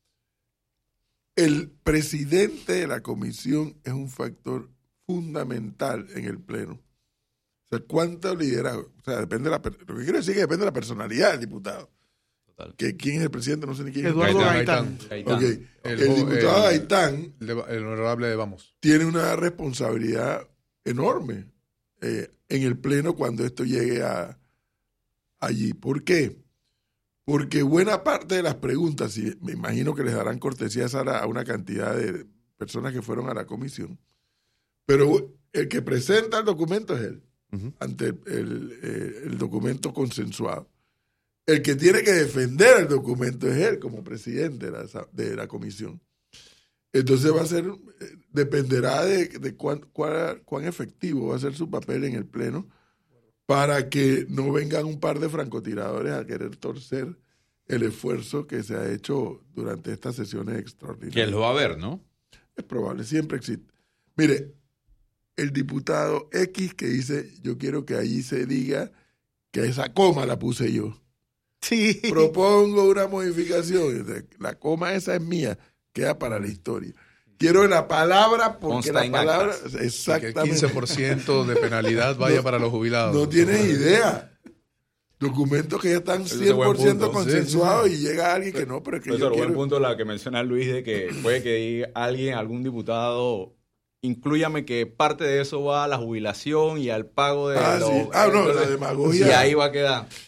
El presidente de la comisión es un factor fundamental en el Pleno. O sea, ¿cuánto liderazgo? O sea, depende lo que quiero decir es que depende de la personalidad del diputado. Total. Que quién es el presidente, no sé ni quién es. Eduardo Gaitán. Okay. El diputado Gaitán, el honorable de Vamos, tiene una responsabilidad enorme en el Pleno cuando esto llegue allí. ¿Por qué? Porque buena parte de las preguntas, y me imagino que les darán cortesías a una cantidad de personas que fueron a la comisión, pero el que presenta el documento es él, ante el documento consensuado. El que tiene que defender el documento es él como presidente de la comisión. Entonces dependerá de cuán efectivo va a ser su papel en el Pleno para que no vengan un par de francotiradores a querer torcer el esfuerzo que se ha hecho durante estas sesiones extraordinarias. Que lo va a haber, ¿no? Es probable, siempre existe. Mire, el diputado X que dice, yo quiero que allí se diga que esa coma la puse yo. Sí. Propongo una modificación. La coma esa es mía, queda para la historia. Quiero la palabra porque la palabra... Exactamente. Que el 15% de penalidad vaya para los jubilados. No tienes idea. Documentos que ya están 100% consensuados, sí. Y llega alguien que no, pero es que yo quiero... buen punto la que menciona Luis de que puede que diga algún diputado, inclúyame que parte de eso va a la jubilación y al pago de la demagogia. Y ahí va a quedar.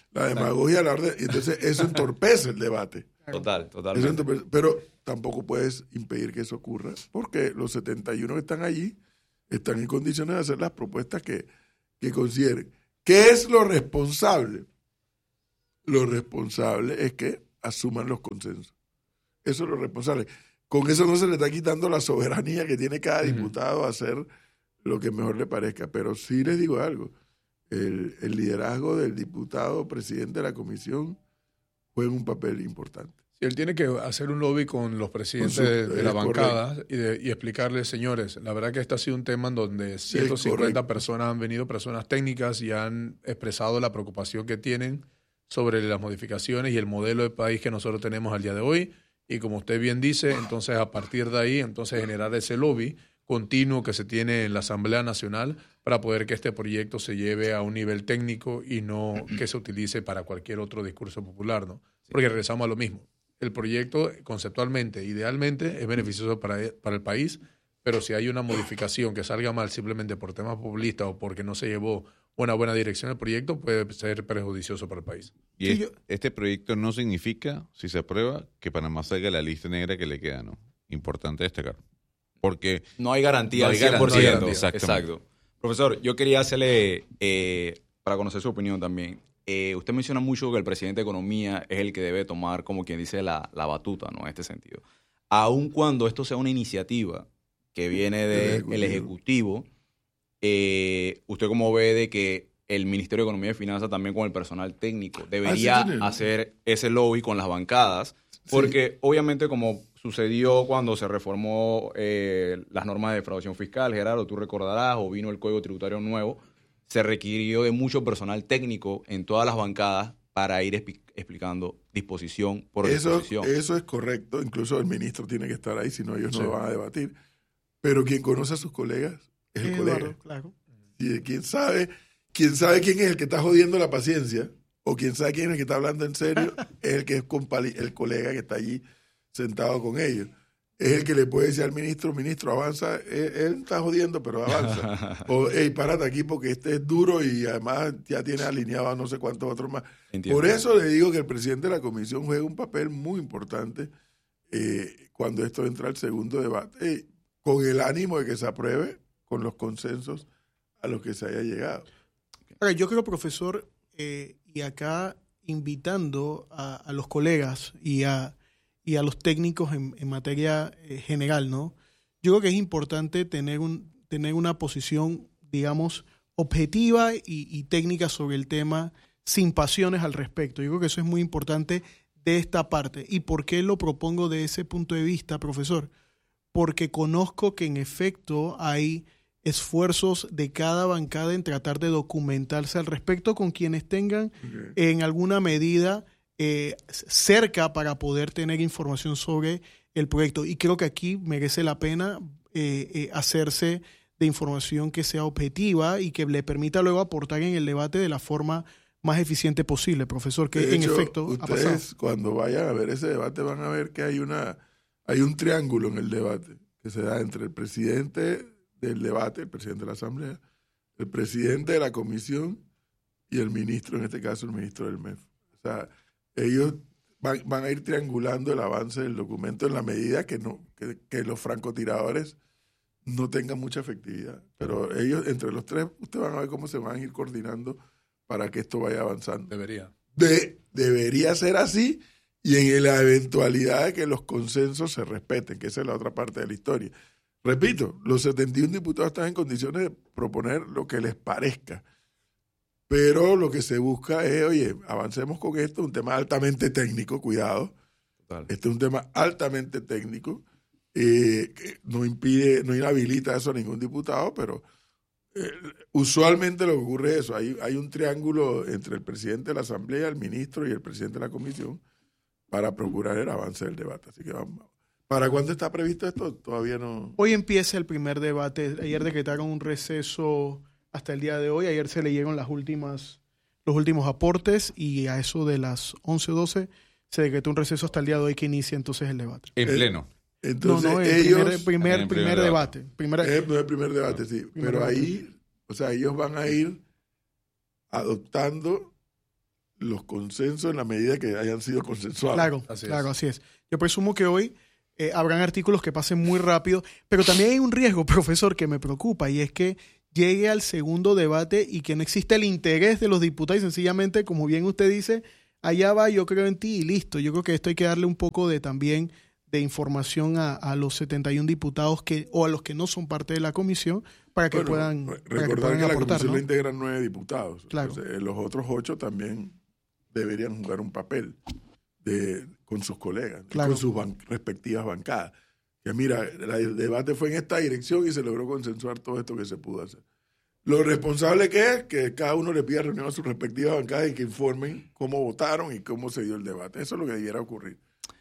La demagogia, entonces eso entorpece el debate. Totalmente. Pero tampoco puedes impedir que eso ocurra, porque los 71 que están allí están en condiciones de hacer las propuestas que consideren. ¿Qué es lo responsable? Lo responsable es que asuman los consensos. Eso es lo responsable. Con eso no se le está quitando la soberanía que tiene cada diputado a hacer lo que mejor le parezca. Pero sí les digo algo. El liderazgo del diputado presidente de la comisión juega un papel importante. Él tiene que hacer un lobby con los presidentes de la bancada y explicarles, señores, la verdad que este ha sido un tema en donde 150 personas han venido, personas técnicas, y han expresado la preocupación que tienen sobre las modificaciones y el modelo de país que nosotros tenemos al día de hoy. Y como usted bien dice, entonces a partir de ahí, entonces generar ese lobby continuo que se tiene en la Asamblea Nacional para poder que este proyecto se lleve a un nivel técnico y no que se utilice para cualquier otro discurso popular, ¿no? Porque regresamos a lo mismo. El proyecto conceptualmente, idealmente, es beneficioso para el país, pero si hay una modificación que salga mal simplemente por temas populistas o porque no se llevó una buena dirección del proyecto, puede ser perjudicioso para el país. Y este proyecto no significa, si se aprueba, que Panamá salga de la lista negra que le queda, ¿no? Importante destacar. Porque no hay garantía al 100%. Exacto. Profesor, yo quería hacerle, para conocer su opinión también, usted menciona mucho que el presidente de Economía es el que debe tomar, como quien dice, la batuta, ¿no? En este sentido. Aun cuando esto sea una iniciativa que viene del Ejecutivo, ¿usted cómo ve de que el Ministerio de Economía y Finanzas también con el personal técnico debería hacer ese lobby con las bancadas? Porque obviamente como sucedió cuando se reformó las normas de defraudación fiscal, Gerardo, tú recordarás, o vino el Código Tributario nuevo, se requirió de mucho personal técnico en todas las bancadas para ir explicando disposición por disposición. Eso es correcto, incluso el ministro tiene que estar ahí, si no ellos no lo van a debatir. Pero quien conoce a sus colegas es el colega. Claro. Y quién sabe quién es el que está jodiendo la paciencia, o quién sabe quién es el que está hablando en serio, es el que es el colega que está allí sentado con ellos. Es el que le puede decir al ministro, avanza, él está jodiendo, pero avanza. O, hey, párate aquí porque este es duro y además ya tiene alineado a no sé cuántos otros más. Entiendo. Por eso le digo que el presidente de la comisión juega un papel muy importante cuando esto entra al segundo debate, con el ánimo de que se apruebe con los consensos a los que se haya llegado. Ahora, yo creo, profesor, y acá invitando a los colegas y a los técnicos en materia general, ¿no? Yo creo que es importante tener una posición, digamos, objetiva y técnica sobre el tema, sin pasiones al respecto. Yo creo que eso es muy importante de esta parte. ¿Y por qué lo propongo de ese punto de vista, profesor? Porque conozco que en efecto hay esfuerzos de cada bancada en tratar de documentarse al respecto con quienes tengan en alguna medida cerca para poder tener información sobre el proyecto. Y creo que aquí merece la pena hacerse de información que sea objetiva y que le permita luego aportar en el debate de la forma más eficiente posible, profesor, que de hecho, en efecto ustedes, ha pasado. Cuando vayan a ver ese debate van a ver que hay un triángulo en el debate que se da entre el presidente del debate, el presidente de la Asamblea, el presidente de la comisión y el ministro, en este caso el ministro del MEF. O sea, ellos van a ir triangulando el avance del documento en la medida que los francotiradores no tengan mucha efectividad. Pero ellos, entre los tres, ustedes van a ver cómo se van a ir coordinando para que esto vaya avanzando. Debería ser así, y en la eventualidad de que los consensos se respeten, que esa es la otra parte de la historia. Repito, los 71 diputados están en condiciones de proponer lo que les parezca. Pero lo que se busca es, oye, avancemos con esto, un tema altamente técnico, cuidado. Total. Este es un tema altamente técnico, que no inhabilita eso a ningún diputado, pero usualmente lo que ocurre es eso, hay un triángulo entre el presidente de la Asamblea, el ministro y el presidente de la Comisión para procurar el avance del debate. Así que vamos. ¿Para cuándo está previsto esto? Todavía no. Hoy empieza el primer debate. Ayer decretaron un receso hasta el día de hoy. Ayer se leyeron los últimos aportes y a eso de las 11 o 12 se decretó un receso hasta el día de hoy que inicia entonces el debate. En pleno. Entonces el primer debate. El primer debate, sí. Pero ahí, o sea, ellos van a ir adoptando los consensos en la medida que hayan sido consensuados. Claro, así es. Yo presumo que hoy habrán artículos que pasen muy rápido, pero también hay un riesgo, profesor, que me preocupa, y es que llegue al segundo debate y que no exista el interés de los diputados y sencillamente, como bien usted dice, allá va, yo creo en ti y listo. Yo creo que esto hay que darle un poco de también de información a los 71 diputados o a los que no son parte de la comisión para que puedan recordar que la aportar, comisión ¿no? la integran 9 diputados. Claro. Entonces, los otros 8 también deberían jugar un papel con sus colegas, claro, con sus respectivas bancadas. Que mira, el debate fue en esta dirección y se logró consensuar todo esto que se pudo hacer. Lo responsable que es que cada uno le pida reunión a sus respectivas bancadas y que informen cómo votaron y cómo se dio el debate. Eso es lo que debiera ocurrir.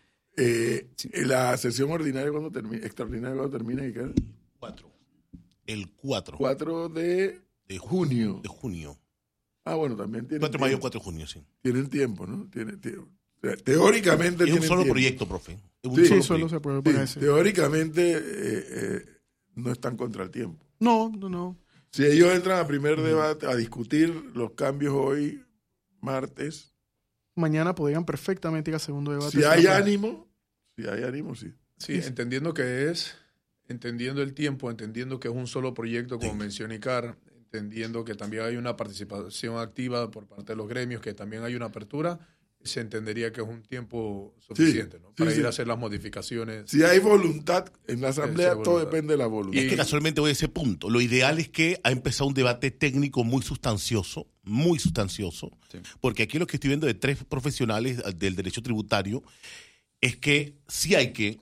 La sesión ordinaria cuando termina, extraordinaria cuando termina, ¿y qué? El 4. 4 de junio. De junio. Ah, bueno, también tienen 4 de mayo, 4 de junio, sí. Tienen tiempo, ¿no? O sea, teóricamente es un solo tiempo. proyecto, profe. Es un Sí, solo se puede poner ese. Teóricamente no están contra el tiempo. No. Si ellos entran a primer debate, a discutir los cambios hoy, martes. Mañana podrían perfectamente ir a segundo debate. Si hay ánimo, sí. Sí, entendiendo el tiempo, entendiendo que es un solo proyecto, como mencionó Icar, entendiendo que también hay una participación activa por parte de los gremios, que también hay una apertura, se entendería que es un tiempo suficiente, ¿no? Para ir a hacer las modificaciones. Si hay voluntad en la Asamblea, todo depende de la voluntad. Y es que casualmente voy a ese punto. Lo ideal es que ha empezado un debate técnico muy sustancioso, porque aquí lo que estoy viendo de 3 profesionales del derecho tributario es que sí hay que,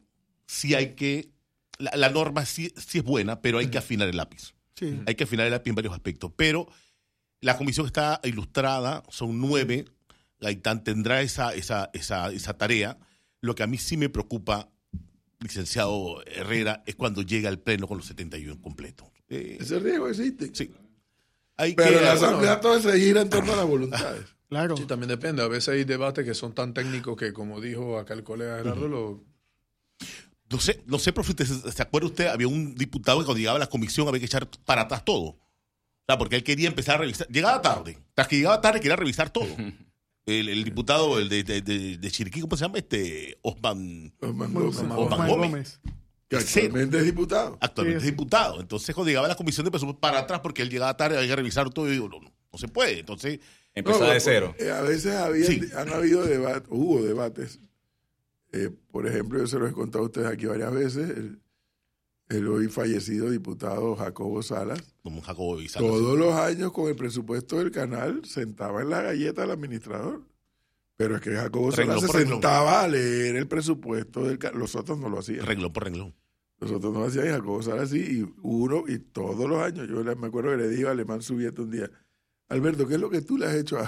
la norma sí es buena, pero hay que afinar el lápiz. Sí. Hay que afinar el lápiz en varios aspectos. Pero la comisión está ilustrada, son 9, Gaitán tendrá esa tarea. Lo que a mí sí me preocupa, licenciado Herrera, es cuando llega al pleno con los 71 completos. Ese riesgo existe. Sí. Pero la Asamblea todo se gira en torno a las voluntades. Claro. Sí, también depende. A veces hay debates que son tan técnicos que, como dijo acá el colega Gerardo, No sé, profe, ¿se acuerda usted? Había un diputado que cuando llegaba a la comisión había que echar para atrás todo. O sea, porque él quería empezar a revisar. Llegaba tarde. Tras que llegaba tarde quería revisar todo. El diputado, el de Chiriquí, ¿cómo se llama? Osman Gómez. Que actualmente es diputado. Actualmente es diputado. Entonces, cuando llegaba a la comisión de presupuestos para atrás, porque él llegaba tarde, había que revisar todo, y digo, no se puede. Entonces, empezar de cero. A veces han habido debates, hubo debates. Por ejemplo, yo se los he contado a ustedes aquí varias veces. El hoy fallecido diputado Jacobo Salas. Como Jacobo y Salas. Todos los años con el presupuesto del canal sentaba en la galleta al administrador. Pero es que Jacobo Salas se sentaba a leer el presupuesto del canal. Los otros no lo hacían. Renglón por renglón. Los otros no lo hacían y Jacobo Salas sí. Y todos los años. Yo me acuerdo que le dije a Alemán Subieta un día, Alberto, ¿qué es lo que tú le has hecho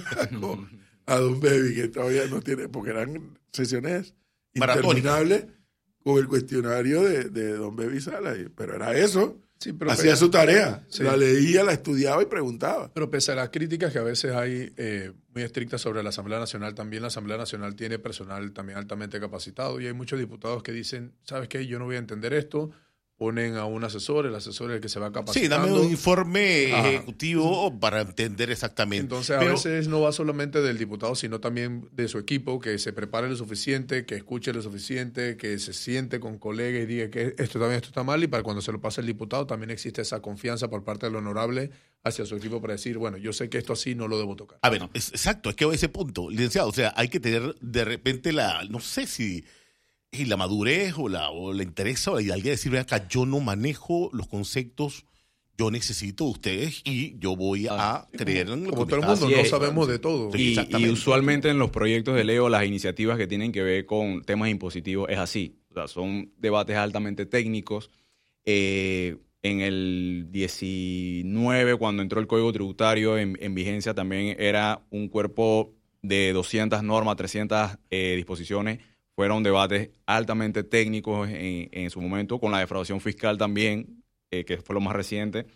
a Don Baby? Que todavía no tiene, porque eran sesiones interminables con el cuestionario de Don Baby Salas. Pero era eso. Sí, pero hacía su tarea. Sí. La leía, la estudiaba y preguntaba. Pero pese a las críticas que a veces hay muy estrictas sobre la Asamblea Nacional, también la Asamblea Nacional tiene personal también altamente capacitado y hay muchos diputados que dicen, ¿sabes qué? Yo no voy a entender esto. Ponen a un asesor, el asesor es el que se va capacitando. Sí, dame un informe ejecutivo para entender exactamente. Entonces, a veces no va solamente del diputado, sino también de su equipo, que se prepare lo suficiente, que escuche lo suficiente, que se siente con colegas y diga que esto está mal, y para cuando se lo pase el diputado también existe esa confianza por parte del honorable hacia su equipo para decir, bueno, yo sé que esto así no lo debo tocar. A ver, exacto, es que a ese punto, licenciado, o sea, hay que tener de repente no sé si... y la madurez o la interés o alguien decir, acá yo no manejo los conceptos, yo necesito de ustedes y yo voy a creer en lo como todo el mundo, no sabemos de todo. Y usualmente en los proyectos de ley o las iniciativas que tienen que ver con temas impositivos es así. O sea, son debates altamente técnicos. En el 19, cuando entró el Código Tributario en vigencia, también era un cuerpo de 200 normas, 300 disposiciones. Fueron debates altamente técnicos en su momento, con la defraudación fiscal también, que fue lo más reciente,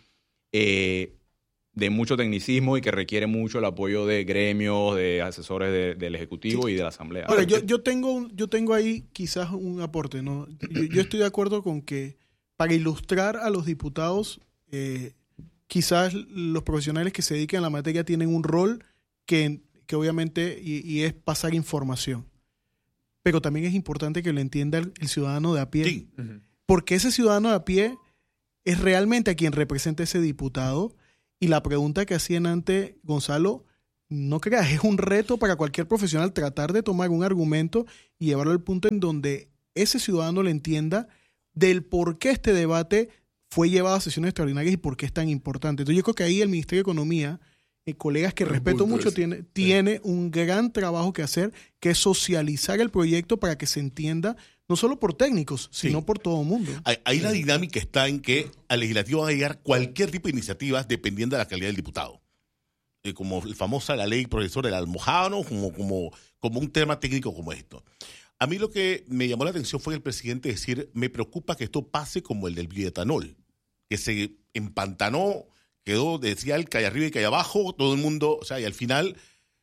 de mucho tecnicismo y que requiere mucho el apoyo de gremios, de asesores del Ejecutivo y de la Asamblea. Ahora, yo tengo ahí quizás un aporte, ¿no? Yo estoy de acuerdo con que para ilustrar a los diputados, quizás los profesionales que se dedican a la materia tienen un rol que que obviamente y es pasar información. Pero también es importante que lo entienda el ciudadano de a pie. Sí. Porque ese ciudadano de a pie es realmente a quien representa ese diputado. Y la pregunta que hacían antes, Gonzalo, no creas, es un reto para cualquier profesional tratar de tomar un argumento y llevarlo al punto en donde ese ciudadano le entienda del por qué este debate fue llevado a sesiones extraordinarias y por qué es tan importante. Entonces yo creo que ahí el Ministerio de Economía, colegas que respeto mucho, tiene un gran trabajo que hacer, que es socializar el proyecto para que se entienda, no solo por técnicos, sino por todo el mundo. Ahí la dinámica está en que al legislativo va a llegar cualquier tipo de iniciativas dependiendo de la calidad del diputado. Como la famosa la ley profesor del Almojábano, como un tema técnico como esto. A mí lo que me llamó la atención fue el presidente decir, me preocupa que esto pase como el del bioetanol, que se empantanó, quedó, decía el que hay arriba y que hay abajo, todo el mundo, o sea, y al final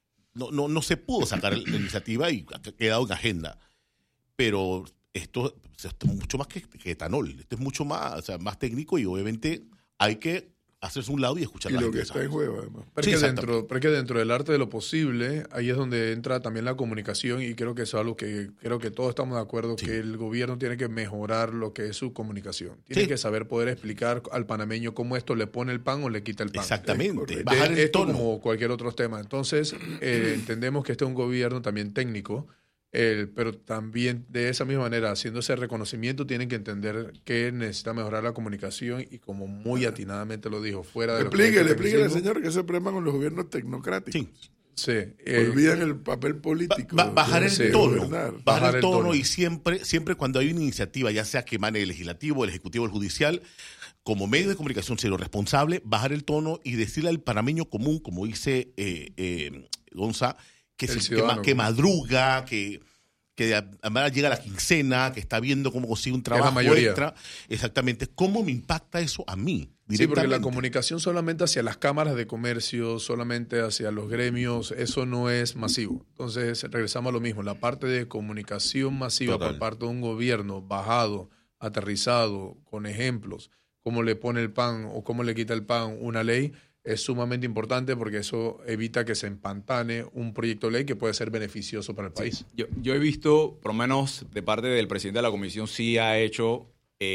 no se pudo sacar la iniciativa y ha quedado en agenda. Pero esto es mucho más que etanol, esto es mucho más, o sea, más técnico y obviamente hay que hacerse un lado y escuchar la lo gente. que está en juego, además. Porque dentro del arte de lo posible, ahí es donde entra también la comunicación y creo que eso es algo que creo que todos estamos de acuerdo, que el gobierno tiene que mejorar lo que es su comunicación. Tiene que saber poder explicar al panameño cómo esto le pone el pan o le quita el pan. Exactamente. Bajar el esto tono. como cualquier otro tema. Entonces, entendemos que este es un gobierno también técnico, pero también de esa misma manera, haciendo ese reconocimiento, tienen que entender que necesita mejorar la comunicación y como muy atinadamente lo dijo, fuera de Explíquele, señor, que ese problema con los gobiernos tecnocráticos. Sí. Olvidan el papel político. Bajar el tono. Bajar el tono y siempre cuando hay una iniciativa, ya sea que emane el legislativo, el ejecutivo, el judicial, como medio de comunicación serio responsable, bajar el tono y decirle al panameño común, como dice Gonza, que madruga, que además llega a la quincena, que está viendo cómo consigue un trabajo extra. Exactamente. ¿Cómo me impacta eso a mí? Sí, porque la comunicación solamente hacia las cámaras de comercio, solamente hacia los gremios, eso no es masivo. Entonces, regresamos a lo mismo. La parte de comunicación masiva por parte de un gobierno bajado, aterrizado, con ejemplos, cómo le pone el pan o cómo le quita el pan una ley, es sumamente importante porque eso evita que se empantane un proyecto de ley que puede ser beneficioso para el país. Yo he visto, por lo menos de parte del presidente de la comisión, sí ha hecho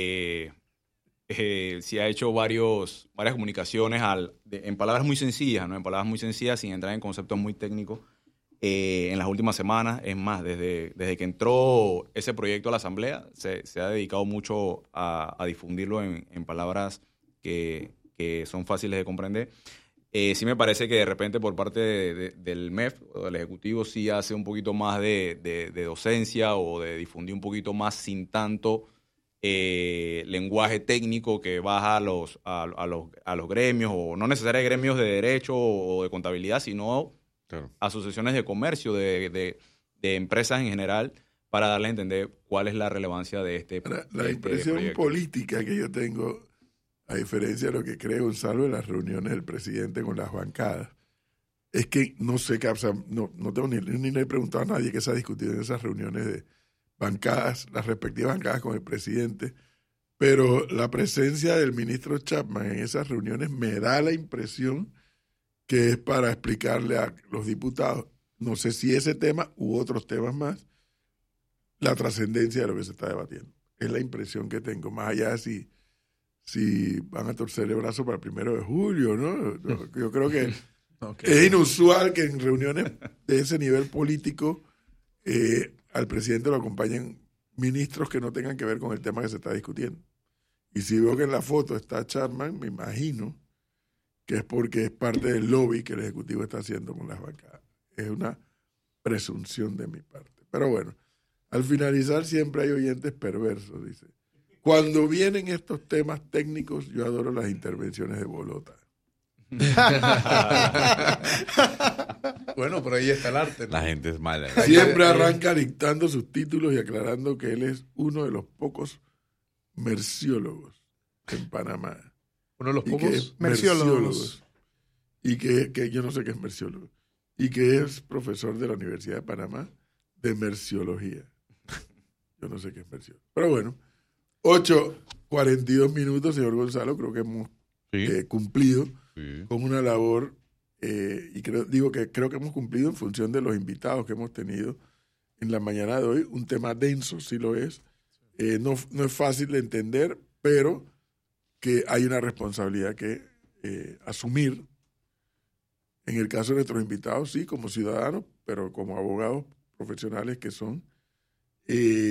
varias comunicaciones en palabras muy sencillas, ¿no? En palabras muy sencillas, sin entrar en conceptos muy técnicos, en las últimas semanas. Es más, desde que entró ese proyecto a la Asamblea, se ha dedicado mucho a difundirlo en palabras que son fáciles de comprender. Sí me parece que de repente por parte del MEF o del Ejecutivo sí hace un poquito más de docencia o de difundir un poquito más sin tanto lenguaje técnico que baja a los gremios, o no necesariamente gremios de derecho o de contabilidad, sino asociaciones de comercio, de empresas en general, para darles a entender cuál es la relevancia de este proyecto. La impresión política que yo tengo, a diferencia de lo que cree Gonzalo en las reuniones del presidente con las bancadas, es que no sé qué, o sea, no tengo ni le he preguntado a nadie qué se ha discutido en esas reuniones de bancadas, las respectivas bancadas con el presidente, pero la presencia del ministro Chapman en esas reuniones me da la impresión que es para explicarle a los diputados, no sé si ese tema u otros temas más, la trascendencia de lo que se está debatiendo. Es la impresión que tengo, más allá de si van a torcer el brazo para el 1 de julio, ¿no? Yo creo que es inusual que en reuniones de ese nivel político al presidente lo acompañen ministros que no tengan que ver con el tema que se está discutiendo. Y si veo que en la foto está Chapman, me imagino que es porque es parte del lobby que el Ejecutivo está haciendo con las bancadas. Es una presunción de mi parte. Pero bueno, al finalizar siempre hay oyentes perversos, dice. Cuando vienen estos temas técnicos, yo adoro las intervenciones de Bolota. Bueno, por ahí está el arte, ¿no? La gente es mala. Siempre arranca dictando sus títulos y aclarando que él es uno de los pocos merciólogos en Panamá. Uno de los pocos merciólogos. Y que yo no sé qué es merciólogo. Y que es profesor de la Universidad de Panamá de merciología. Yo no sé qué es merciólogo. Pero bueno, 8:42 minutos, señor Gonzalo. Creo que hemos cumplido con una labor y creo que hemos cumplido en función de los invitados que hemos tenido en la mañana de hoy. Un tema denso, sí lo es. No es fácil de entender, pero que hay una responsabilidad que asumir. En el caso de nuestros invitados, sí, como ciudadanos, pero como abogados profesionales que son.